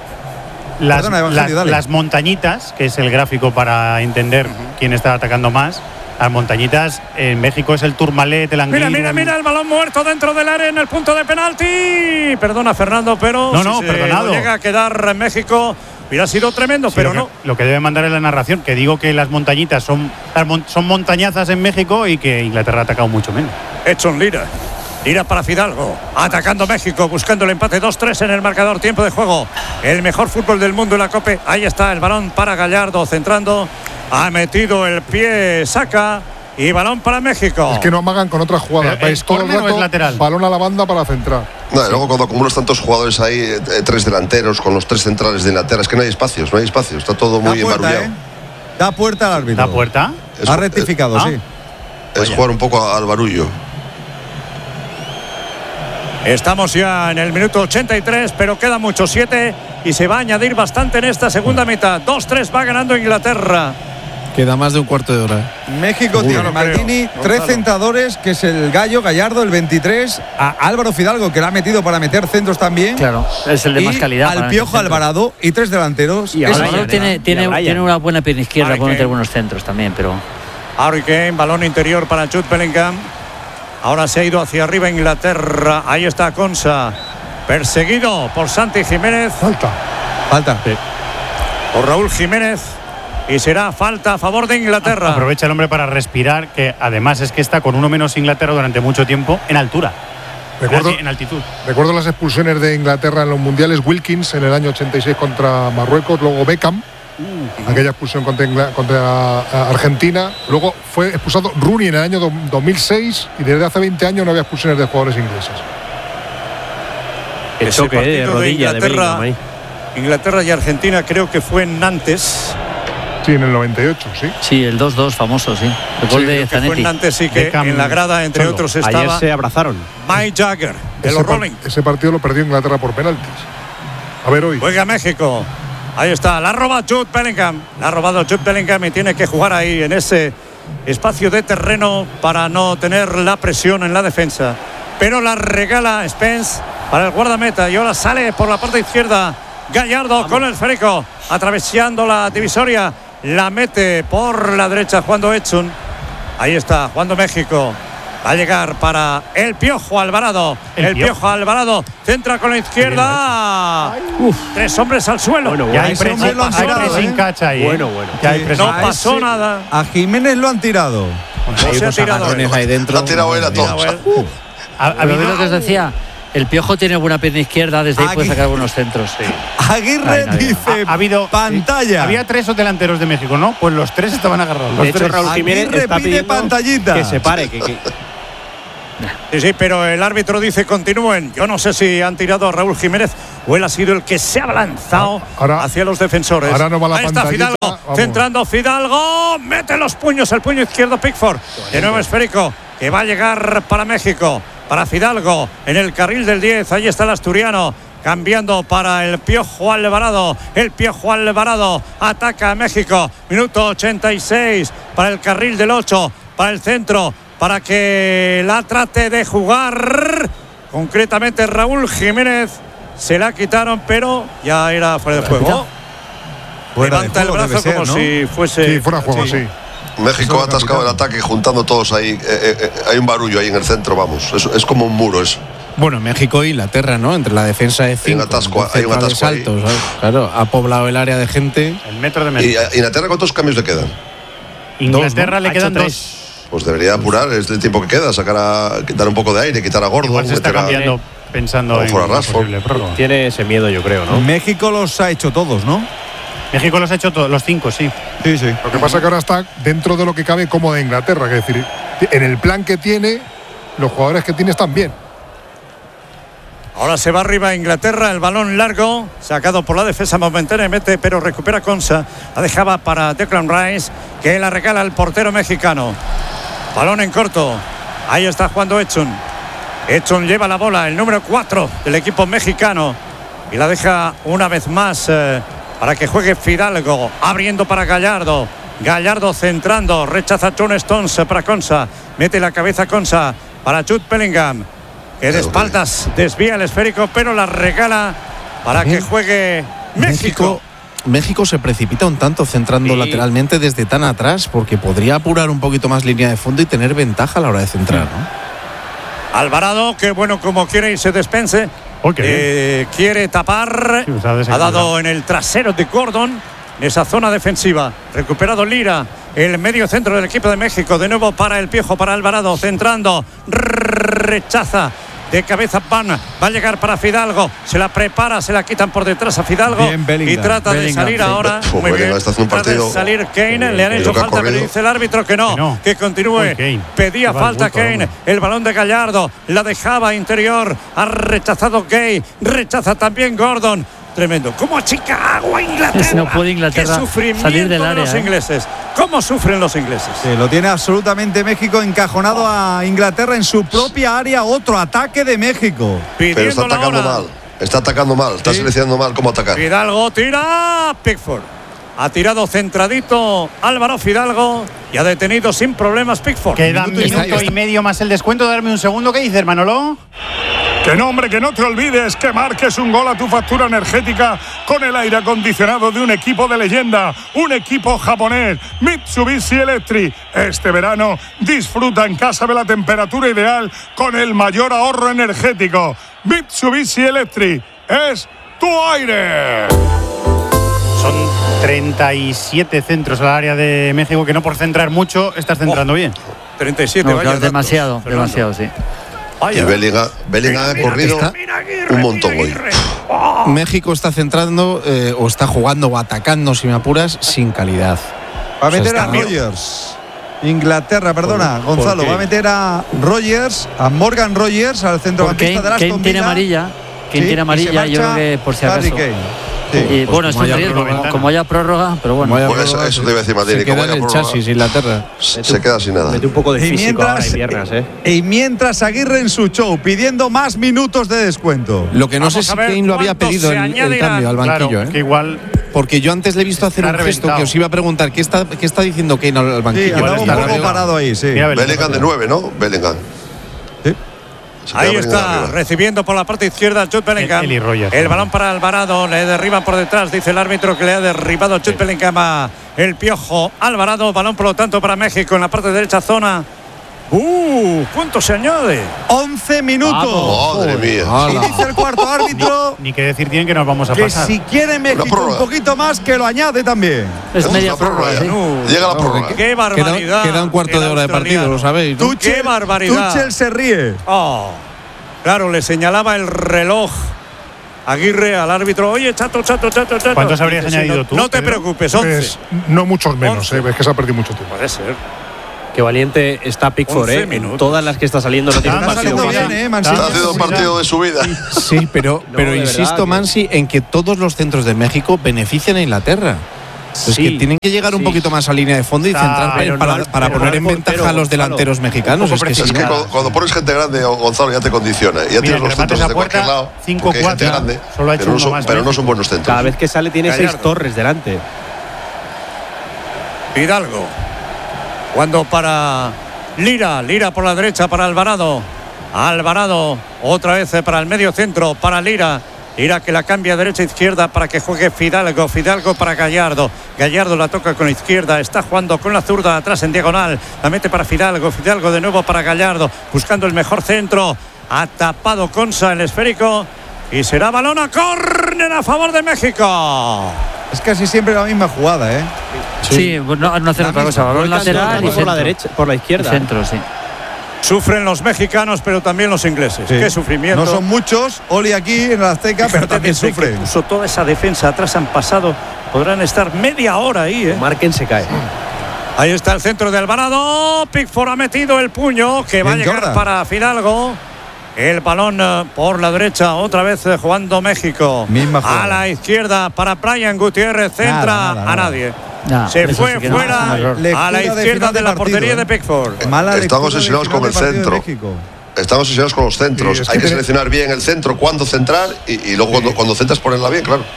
Las montañitas, que es el gráfico para entender quién está atacando más. Las montañitas en México es el Tourmalet, el Anguilla. Mira el balón muerto dentro del área en el punto de penalti. Perdona, Fernando, pero no, perdonado. Llega a quedar en México. Hubiera sido tremendo, pero no. Lo que debe mandar es la narración, que digo que las montañitas son montañazas en México y que Inglaterra ha atacado mucho menos. Edson Lira. Lira para Fidalgo, atacando México, buscando el empate. 2-3 en el marcador, tiempo de juego. El mejor fútbol del mundo en la Copa. Ahí está el balón para Gallardo, centrando. Ha metido el pie, saca y balón para México. Es que no amagan con otras jugadas. ¿Es córner o es lateral? Balón a la banda para centrar. No, y luego cuando acumulas tantos jugadores ahí, 3 delanteros con los 3 centrales de Inglaterra, es que no hay espacios. Está todo muy embarullado. Da puerta al árbitro. ¿Da puerta? Ha rectificado, sí. Es jugar un poco al barullo. Estamos ya en el minuto 83, pero queda mucho, 7, y se va a añadir bastante en esta segunda mitad. 2-3 va ganando Inglaterra. Queda más de un cuarto de hora. México tiene Maldini, 3 centradores, que es el Gallardo, el 23, a Álvaro Fidalgo, que la ha metido para meter centros también. Claro, es el de más calidad. Al Piojo Alvarado y 3 delanteros. Y Alvarado tiene una buena pierna izquierda, puede meter buenos centros también, pero. Harry Kane, balón interior para Jude Bellingham. Ahora se ha ido hacia arriba Inglaterra. Ahí está Konsa, perseguido por Santi Jiménez. Falta. Sí. Por Raúl Jiménez. Y será falta a favor de Inglaterra. Aprovecha el hombre para respirar, que además es que está con uno menos Inglaterra durante mucho tiempo en altura. En altitud. Recuerdo las expulsiones de Inglaterra en los mundiales. Wilkins en el año 86 contra Marruecos, luego Beckham. Aquella expulsión contra Argentina. Luego fue expulsado Rooney en el año 2006 y desde hace 20 años no había expulsiones de jugadores ingleses. El choque de rodilla de Bellingham. Inglaterra y Argentina creo que fue en Nantes. Sí, en el 98, sí. Sí, el 2-2 famoso, sí. El gol de Zanetti. Fue en Nantes, sí, que Beckham, en la grada, entre otros, estaba. Ayer se abrazaron. Mike Jagger, de los Rolling. Ese partido lo perdió Inglaterra por penaltis. A ver hoy. Juega México. Ahí está, la roba Jude Bellingham. La ha robado Jude Bellingham y tiene que jugar ahí en ese espacio de terreno para no tener la presión en la defensa. Pero la regala Spence para el guardameta y ahora sale por la parte izquierda Gallardo con el esférico, atravesando la divisoria. La mete por la derecha jugando Edson. Ahí está, jugando México. Va a llegar para el Piojo Alvarado. El Piojo Alvarado centra con la izquierda. 3 hombres al suelo. Bueno, ya hay pressing catch ahí. Bueno. No pasó nada. A Jiménez lo han tirado. No se ha tirado. Ahí dentro. La ha tirado él a todos. Lo que os decía, El Piojo tiene buena pierna izquierda, desde ahí puede sacar buenos centros. Sí. Aguirre dice: ha habido pantalla. Había 3 delanteros de México, ¿no? Pues los 3 estaban agarrados. De hecho, Raúl Jiménez está pidiendo pantallita. Que se pare. Sí, pero el árbitro dice continúen. Yo no sé si han tirado a Raúl Jiménez o él ha sido el que se ha lanzado hacia los defensores. Ahora no va la Ahí está pantallita, Fidalgo, vamos. centrando Fidalgo, mete los puños, el puño izquierdo Pickford. De nuevo esférico, que va a llegar para México, para Fidalgo, en el carril del 10, ahí está el asturiano. Cambiando para el Piojo Alvarado. El Piojo Alvarado ataca a México. Minuto 86 para el carril del 8, para el centro, para que la trate de jugar. Concretamente Raúl Jiménez. Se la quitaron, pero ya era fuera de juego. Levanta el brazo como si fuese. Sí, fuera de juego, sí. México ha atascado el ataque juntando todos ahí. Hay un barullo ahí en el centro, vamos. Es como un muro eso. Bueno, México e Inglaterra, ¿no? Entre la defensa de 5. Hay un atasco saltos, claro, ha poblado el área de gente. El metro de México. ¿Y Inglaterra cuántos cambios le quedan? Inglaterra le quedan 2. Pues debería apurar, es el tiempo que queda, quitar un poco de aire, quitar a Gordon. Igual se está cambiando pensando en posible prórroga. Tiene ese miedo, yo creo, ¿no? México los ha hecho todos, ¿no? México los ha hecho todos, los 5, sí. Sí, sí. Lo que pasa es que ahora está dentro de lo que cabe como de Inglaterra, es decir, en el plan que tiene, los jugadores que tiene están bien. Ahora se va arriba Inglaterra, el balón largo, sacado por la defensa momentáneamente, pero recupera Konsa. La dejaba para Declan Rice, que la regala al portero mexicano. Balón en corto. Ahí está jugando Edson. Edson lleva la bola, el número 4 del equipo mexicano. Y la deja una vez más para que juegue Fidalgo. Abriendo para Gallardo. Gallardo centrando. Rechaza John Stones para Konsa. Mete la cabeza Konsa para Jude Bellingham. Que de espaldas desvía el esférico, pero la regala para que juegue México. México se precipita un tanto centrando lateralmente desde tan atrás, porque podría apurar un poquito más línea de fondo y tener ventaja a la hora de centrar, ¿no? Alvarado, que bueno, como quiere irse despense, quiere tapar, ha dado en el trasero de Gordon, en esa zona defensiva. Recuperado Lira, el medio centro del equipo de México, de nuevo para el Piojo, para Alvarado, centrando, rechaza. De cabeza va a llegar para Fidalgo, se la prepara, se la quitan por detrás a Fidalgo y trata de salir ahora. Muy bien, trata de salir Kane, le han hecho falta, pero dice el árbitro que no, que continúe. Pedía falta Kane, el balón de Gallardo, la dejaba interior, ha rechazado Gay, rechaza también Gordon. Tremendo. ¿Cómo achica agua Inglaterra? No puede Inglaterra Qué sufrimiento salir del área, de los ingleses. ¿Cómo sufren los ingleses? Sí, lo tiene absolutamente México encajonado a Inglaterra en su propia área. Otro ataque de México. Pero está atacando mal. Está atacando mal. Está seleccionando mal cómo atacar. Fidalgo tira. Pickford. Ha tirado centradito Álvaro Fidalgo y ha detenido sin problemas Pickford. Queda minuto y medio más el descuento. Darme un segundo. ¿Qué dices, Manolo? Que no, hombre, que no te olvides que marques un gol a tu factura energética con el aire acondicionado de un equipo de leyenda, un equipo japonés, Mitsubishi Electric. Este verano disfruta en casa de la temperatura ideal con el mayor ahorro energético. Mitsubishi Electric es tu aire. Son 37 centros al área de México, que no por centrar mucho estás centrando bien. 37, no, claro, demasiado, sí. Y Bellingham ha corrido un montón hoy. México está centrando o está jugando o atacando, si me apuras, sin calidad. Va a meter a Rogers. Inglaterra, perdona, Gonzalo. Va a meter a Rogers, a Morgan Rogers, al centrocampista de las Kane tiene amarilla. Kane tiene amarilla, yo creo que por si acaso. Sí. Y pues bueno, es un riesgo, como haya prórroga, pero bueno. Pues eso te iba a decir, Martín. Se queda en el chasis, Inglaterra. Se queda sin nada. Mete un poco de físico ahora y piernas, Y mientras Aguirre en su show, pidiendo más minutos de descuento. Lo que no sé si Kane lo había pedido el cambio al banquillo, claro, que igual. Porque yo antes le he visto hacer un gesto que os iba a preguntar. ¿Qué está diciendo Kane al banquillo? Sí, un poco parado ahí, sí. Bellingham de 9, ¿no? Bellingham. Ahí está, recibiendo por la parte izquierda Jude Bellingham. El balón para Alvarado, le derriban por detrás, dice el árbitro que le ha derribado Jude Bellingham a el Piojo Alvarado. Balón por lo tanto para México en la parte derecha zona. ¿Cuánto se añade? 11 minutos. Madre mía. Y dice el cuarto árbitro. Ni que decir tienen que nos vamos a que pasar. Si quiere México un poquito más, que lo añade también. Es media prórroga. Llega la prórroga. Qué barbaridad. Queda un cuarto de hora de partido, lo sabéis, ¿no? Qué barbaridad. Tuchel se ríe. Claro, le señalaba el reloj Aguirre al árbitro. Oye, chato. ¿Cuántos habrías añadido tú? No te preocupes, 11. Pues, no muchos menos, es que se ha perdido mucho tiempo. Puede ser. Qué valiente está Pickford, en todas las que está saliendo. No tiene un partido bien, está haciendo un partido de su vida. Sí, pero insisto, Mansi, en que todos los centros de México benefician a Inglaterra. Es que tienen que llegar un poquito más a línea de fondo y centrar para poner en ventaja a los delanteros mexicanos. Es que cuando pones gente grande, Gonzalo, ya te condiciona. Ya tienes los centros de cualquier lado. 5-4. Solo ha hecho uno más. Pero no son buenos centros. Cada vez que sale tiene 6 torres delante. Hidalgo. Cuando para Lira por la derecha para Alvarado. Alvarado otra vez para el medio centro para Lira. Lira que la cambia derecha izquierda para que juegue Fidalgo. Fidalgo para Gallardo. Gallardo la toca con la izquierda. Está jugando con la zurda atrás en diagonal. La mete para Fidalgo. Fidalgo de nuevo para Gallardo. Buscando el mejor centro. Ha tapado Consa el esférico. Y será balón a córner a favor de México. Es casi siempre la misma jugada, ¿eh? Sí, no hacen otra cosa. Balón lateral y por la derecha, por la izquierda. Centro, sí. Sufren los mexicanos, pero también los ingleses. Sí. Qué sufrimiento. No son muchos, Oli aquí en la Azteca, pero también sufre. Puso toda esa defensa atrás, han pasado. Podrán estar media hora ahí, ¿eh? Marquen se cae. Ahí está el centro de Alvarado. Pickford ha metido el puño que va a llegar Jordan para Fidalgo. El balón por la derecha, otra vez jugando México. A la izquierda para Brian Gutiérrez, centra a nadie. Se fue fuera a la izquierda de la portería de Pickford. Están obsesionados con el centro. Están obsesionados con los centros. Hay que seleccionar bien el centro, cuándo centrar y luego cuando centras ponerla bien, claro.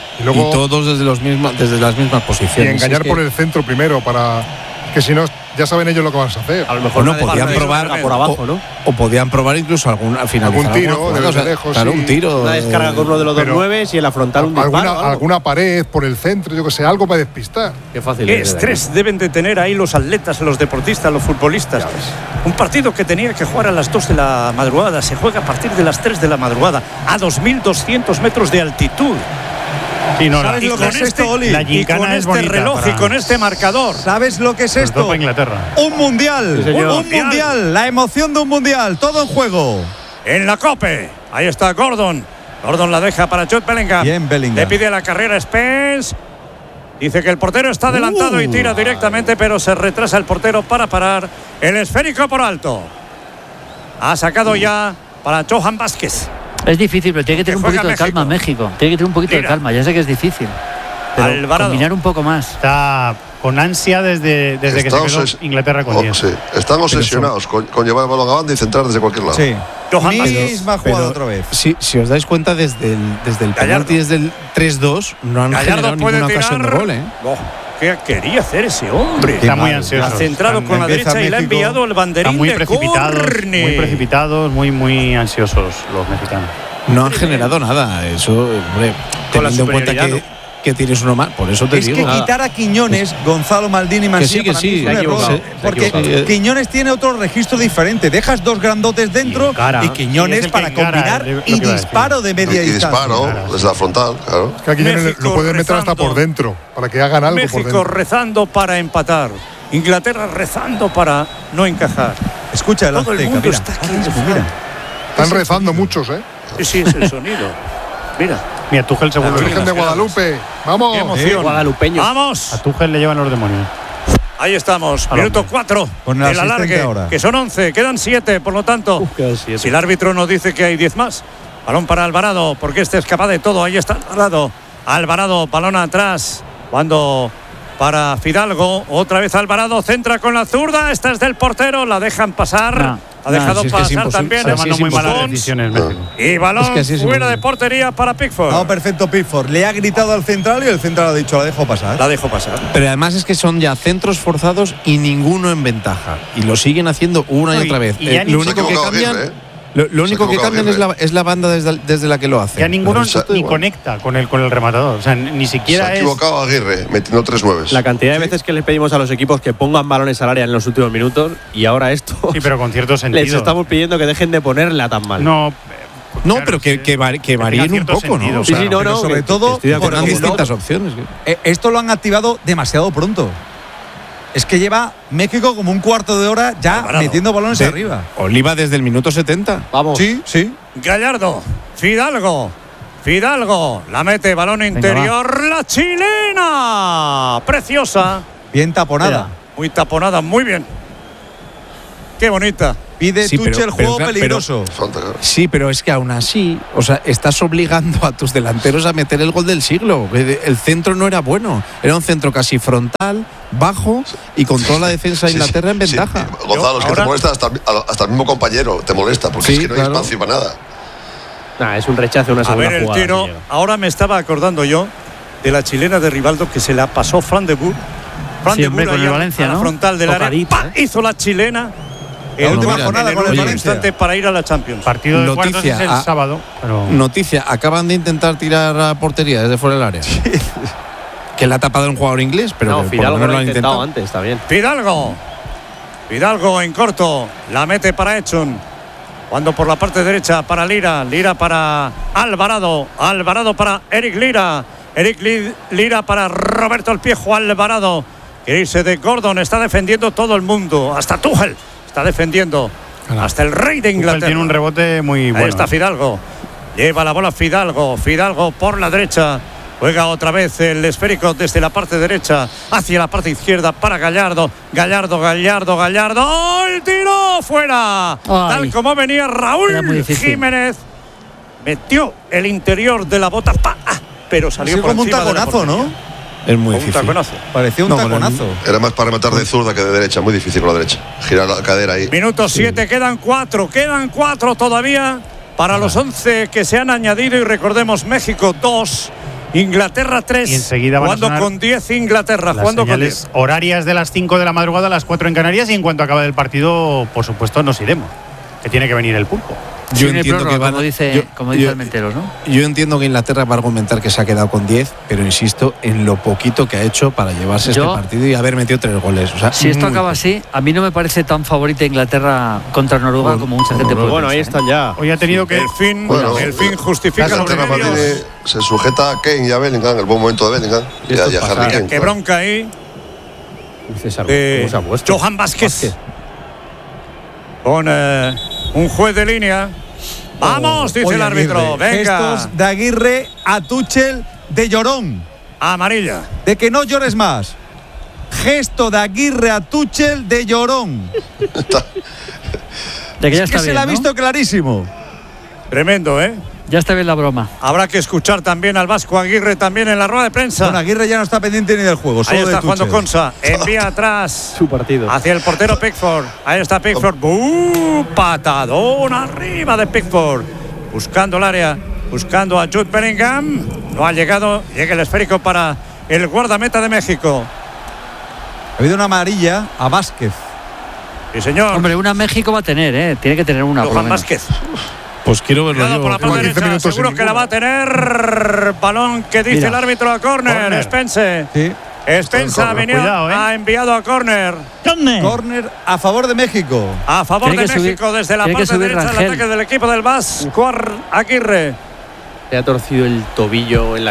Y todos desde las mismas posiciones. Y engañar por el centro primero para que si no ya saben ellos lo que van a hacer. A lo mejor no podían probar por abajo, ¿no? O podían probar incluso al final un tiro desde lejos. Claro, un tiro. Una descarga con uno de los 2-9 y en la frontal un disparo. Alguna pared por el centro, yo que sé, algo para despistar. Qué fácil. Qué estrés deben de tener ahí los atletas, los deportistas, los futbolistas. Un partido que tenía que jugar a las 2 de la madrugada se juega a partir de las 3 de la madrugada a 2.200 metros de altitud. Sí, no, ¿Sabes lo que es esto, Oli? Y con este reloj y con este marcador. ¿Sabes lo que es esto? Para Inglaterra. Un mundial. Sí, un mundial. La emoción de un mundial. Todo en juego. En la COPE. Ahí está Gordon. Gordon la deja para Jude Bellingham. Bien, Bellingham. Le pide la carrera Spence. Dice que el portero está adelantado y tira directamente, pero se retrasa el portero para parar el esférico por alto. Ha sacado ya para Johan Vázquez. Es difícil, pero tiene que tener un poquito de calma México. Tiene que tener un poquito de calma. Ya sé que es difícil. Pero Alvarado. Combinar un poco más. Está con ansia desde que se quedó Inglaterra con 10. Sí. Están obsesionados con llevar el balón a banda y centrar desde cualquier lado. Sí. Misma jugada otra vez. Si os dais cuenta, desde el penalti, desde el 3-2, no han generado ninguna ocasión de gol, ¿eh? ¿Qué quería hacer ese hombre? Está muy ansioso. Ha centrado con la derecha y le ha enviado el banderín muy de precipitados, muy ansiosos los mexicanos. No han generado nada. Eso, hombre, teniendo en cuenta que tienes uno más. Por eso te digo. Es que quitar a Quiñones, Gonzalo Maldini, Mancilla, que sí, para mí es un error, porque Quiñones tiene otro registro diferente. Dejas dos grandotes dentro y Quiñones para combinar y disparo de media distancia. Disparo desde la frontal, claro. Es que a Quiñones lo pueden meter hasta por dentro, para que hagan algo México por dentro. rezando para empatar. Inglaterra rezando para no encajar. Escucha el Todo el mundo está aquí. Mira. Están rezando muchos, ¿eh? Sí, es el sonido. Mira. Mira, Tuchel segundo. La Virgen de Guadalupe. ¡Vamos! ¡Qué emoción! Guadalupeños. ¡Vamos! A Tuchel le llevan los demonios. Ahí estamos, minuto 4 del alargue, que son 11, quedan 7, por lo tanto, si el árbitro nos dice que hay 10 más. Balón para Alvarado, porque este es capaz de todo. Ahí está Alvarado. Alvarado, balón atrás. Cuando para Fidalgo, otra vez Alvarado, centra con la zurda. Esta es del portero, la dejan pasar. Ha dejado pasar también. Muy malas decisiones, México. Y balón fuera de portería para Pickford. No, perfecto, Pickford. Le ha gritado al central y el central ha dicho, la dejo pasar. La dejo pasar. Pero además es que son ya centros forzados y ninguno en ventaja. Y lo siguen haciendo una y otra vez. Lo único que cambian... Lo único que cambian es la banda desde la que lo hace. Ya ninguno ni conecta con el rematador. O sea, ni siquiera se ha equivocado Aguirre, metiendo 3 nueves. La cantidad de veces que les pedimos a los equipos que pongan balones al área en los últimos minutos y ahora esto. Sí, pero con cierto sentido. Les estamos pidiendo que dejen de ponerla tan mal. No, claro, pero que varíen un poco, sentido, ¿no? O sea, sí, no, sobre todo con distintas opciones. Esto lo han activado demasiado pronto. Es que lleva México como un cuarto de hora ya metiendo balones arriba. Oliva desde el minuto 70. Vamos. Sí. Gallardo, Fidalgo, la mete, balón interior, la chilena. Preciosa. Bien taponada. Muy taponada, muy bien. Qué bonita. Pide Tuchel juego peligroso. Sí, pero es que aún así, o sea, estás obligando a tus delanteros a meter el gol del siglo. El centro no era bueno, era un centro casi frontal, bajo y con toda la defensa de Inglaterra en ventaja. Sí. Gonzalo, es que te molesta hasta el mismo compañero, te molesta, porque es que no hay espacio para nada. Es un rechazo, una segunda jugada. A ver, el jugada, tiro. Ahora me estaba acordando yo de la chilena de Rivaldo que se la pasó Fran de Boer. Sí, hombre, con el Valencia, a la frontal del área. Hizo la chilena. La última jornada con el instante para ir a la Champions. Partido de cuartos es el sábado. Noticia, acaban de intentar tirar a portería desde fuera del área. Sí. Que la ha tapado un jugador inglés, pero Fidalgo lo ha intentado antes, está bien. Fidalgo en corto, la mete para Echun. Cuando por la parte derecha para Lira para Alvarado para Eric Lira. Lira para Roberto El Piejo Alvarado. Quiere irse de Gordon, está defendiendo todo el mundo, hasta Tuchel. Está defendiendo hasta el rey de Inglaterra. Tiene un rebote muy bueno. Ahí está Fidalgo. Lleva la bola Fidalgo por la derecha. Juega otra vez el esférico desde la parte derecha hacia la parte izquierda para Gallardo. ¡Oh, el tiro! ¡Fuera! Ay, tal como venía Raúl Jiménez. Metió el interior de la bota. Pero salió por como un taconazo, ¿no? Es muy difícil. Parecía un taconazo. Era más para rematar de zurda que de derecha, muy difícil con la derecha. Girar la cadera ahí. Minuto 7, quedan 4 todavía para los 11 que se han añadido. Y recordemos, México 2, Inglaterra 3. Y enseguida jugando con 10 Inglaterra. Jugando con 10. Horarias de las 5 de la madrugada a las 4 en Canarias. Y en cuanto acabe el partido, por supuesto, nos iremos. Que tiene que venir el pulpo. Yo entiendo que como dice Almenteros, ¿no? Yo entiendo que Inglaterra va a argumentar que se ha quedado con 10, pero insisto en lo poquito que ha hecho para llevarse este partido y haber metido 3 goles. O sea, si esto acaba así, a mí no me parece tan favorita Inglaterra contra Noruega como mucha gente puede pensar. Ahí están ya. Hoy ha tenido que el fin justifica los medios. Se sujeta a Kane y a Bellingham, el buen momento de Bellingham. Ya Harry Kane. Qué bronca ahí. Johan Vázquez. Con un juez de línea. Vamos, dice el árbitro. Venga. Gestos de Aguirre a Tuchel de llorón. Amarilla. De que no llores más. Gesto de Aguirre a Tuchel de llorón. De que ya está se bien, la ha ¿no? visto clarísimo. Tremendo, ¿eh? Ya está bien la broma. Habrá que escuchar también al vasco Aguirre también en la rueda de prensa. Bueno, Aguirre ya no está pendiente ni del juego. Ahí está jugando Konsa. Envía atrás. Su partido. Hacia el portero Pickford. Ahí está Pickford. Patadón arriba de Pickford. Buscando el área. Buscando a Jude Bellingham. No ha llegado. Llega el esférico para el guardameta de México. Ha habido una amarilla a Vázquez. Sí, señor. Hombre, una México va a tener, ¿eh? Tiene que tener una. Johan Vázquez. Pues quiero verlo yo. Por la parte derecha, seguro que la va a tener. Balón que dice el árbitro a córner. Spence. Sí. Spence ha enviado a córner. Córner a favor de México. A favor de México desde la parte derecha del ataque del equipo del Vasco Aguirre. Se ha torcido el tobillo en la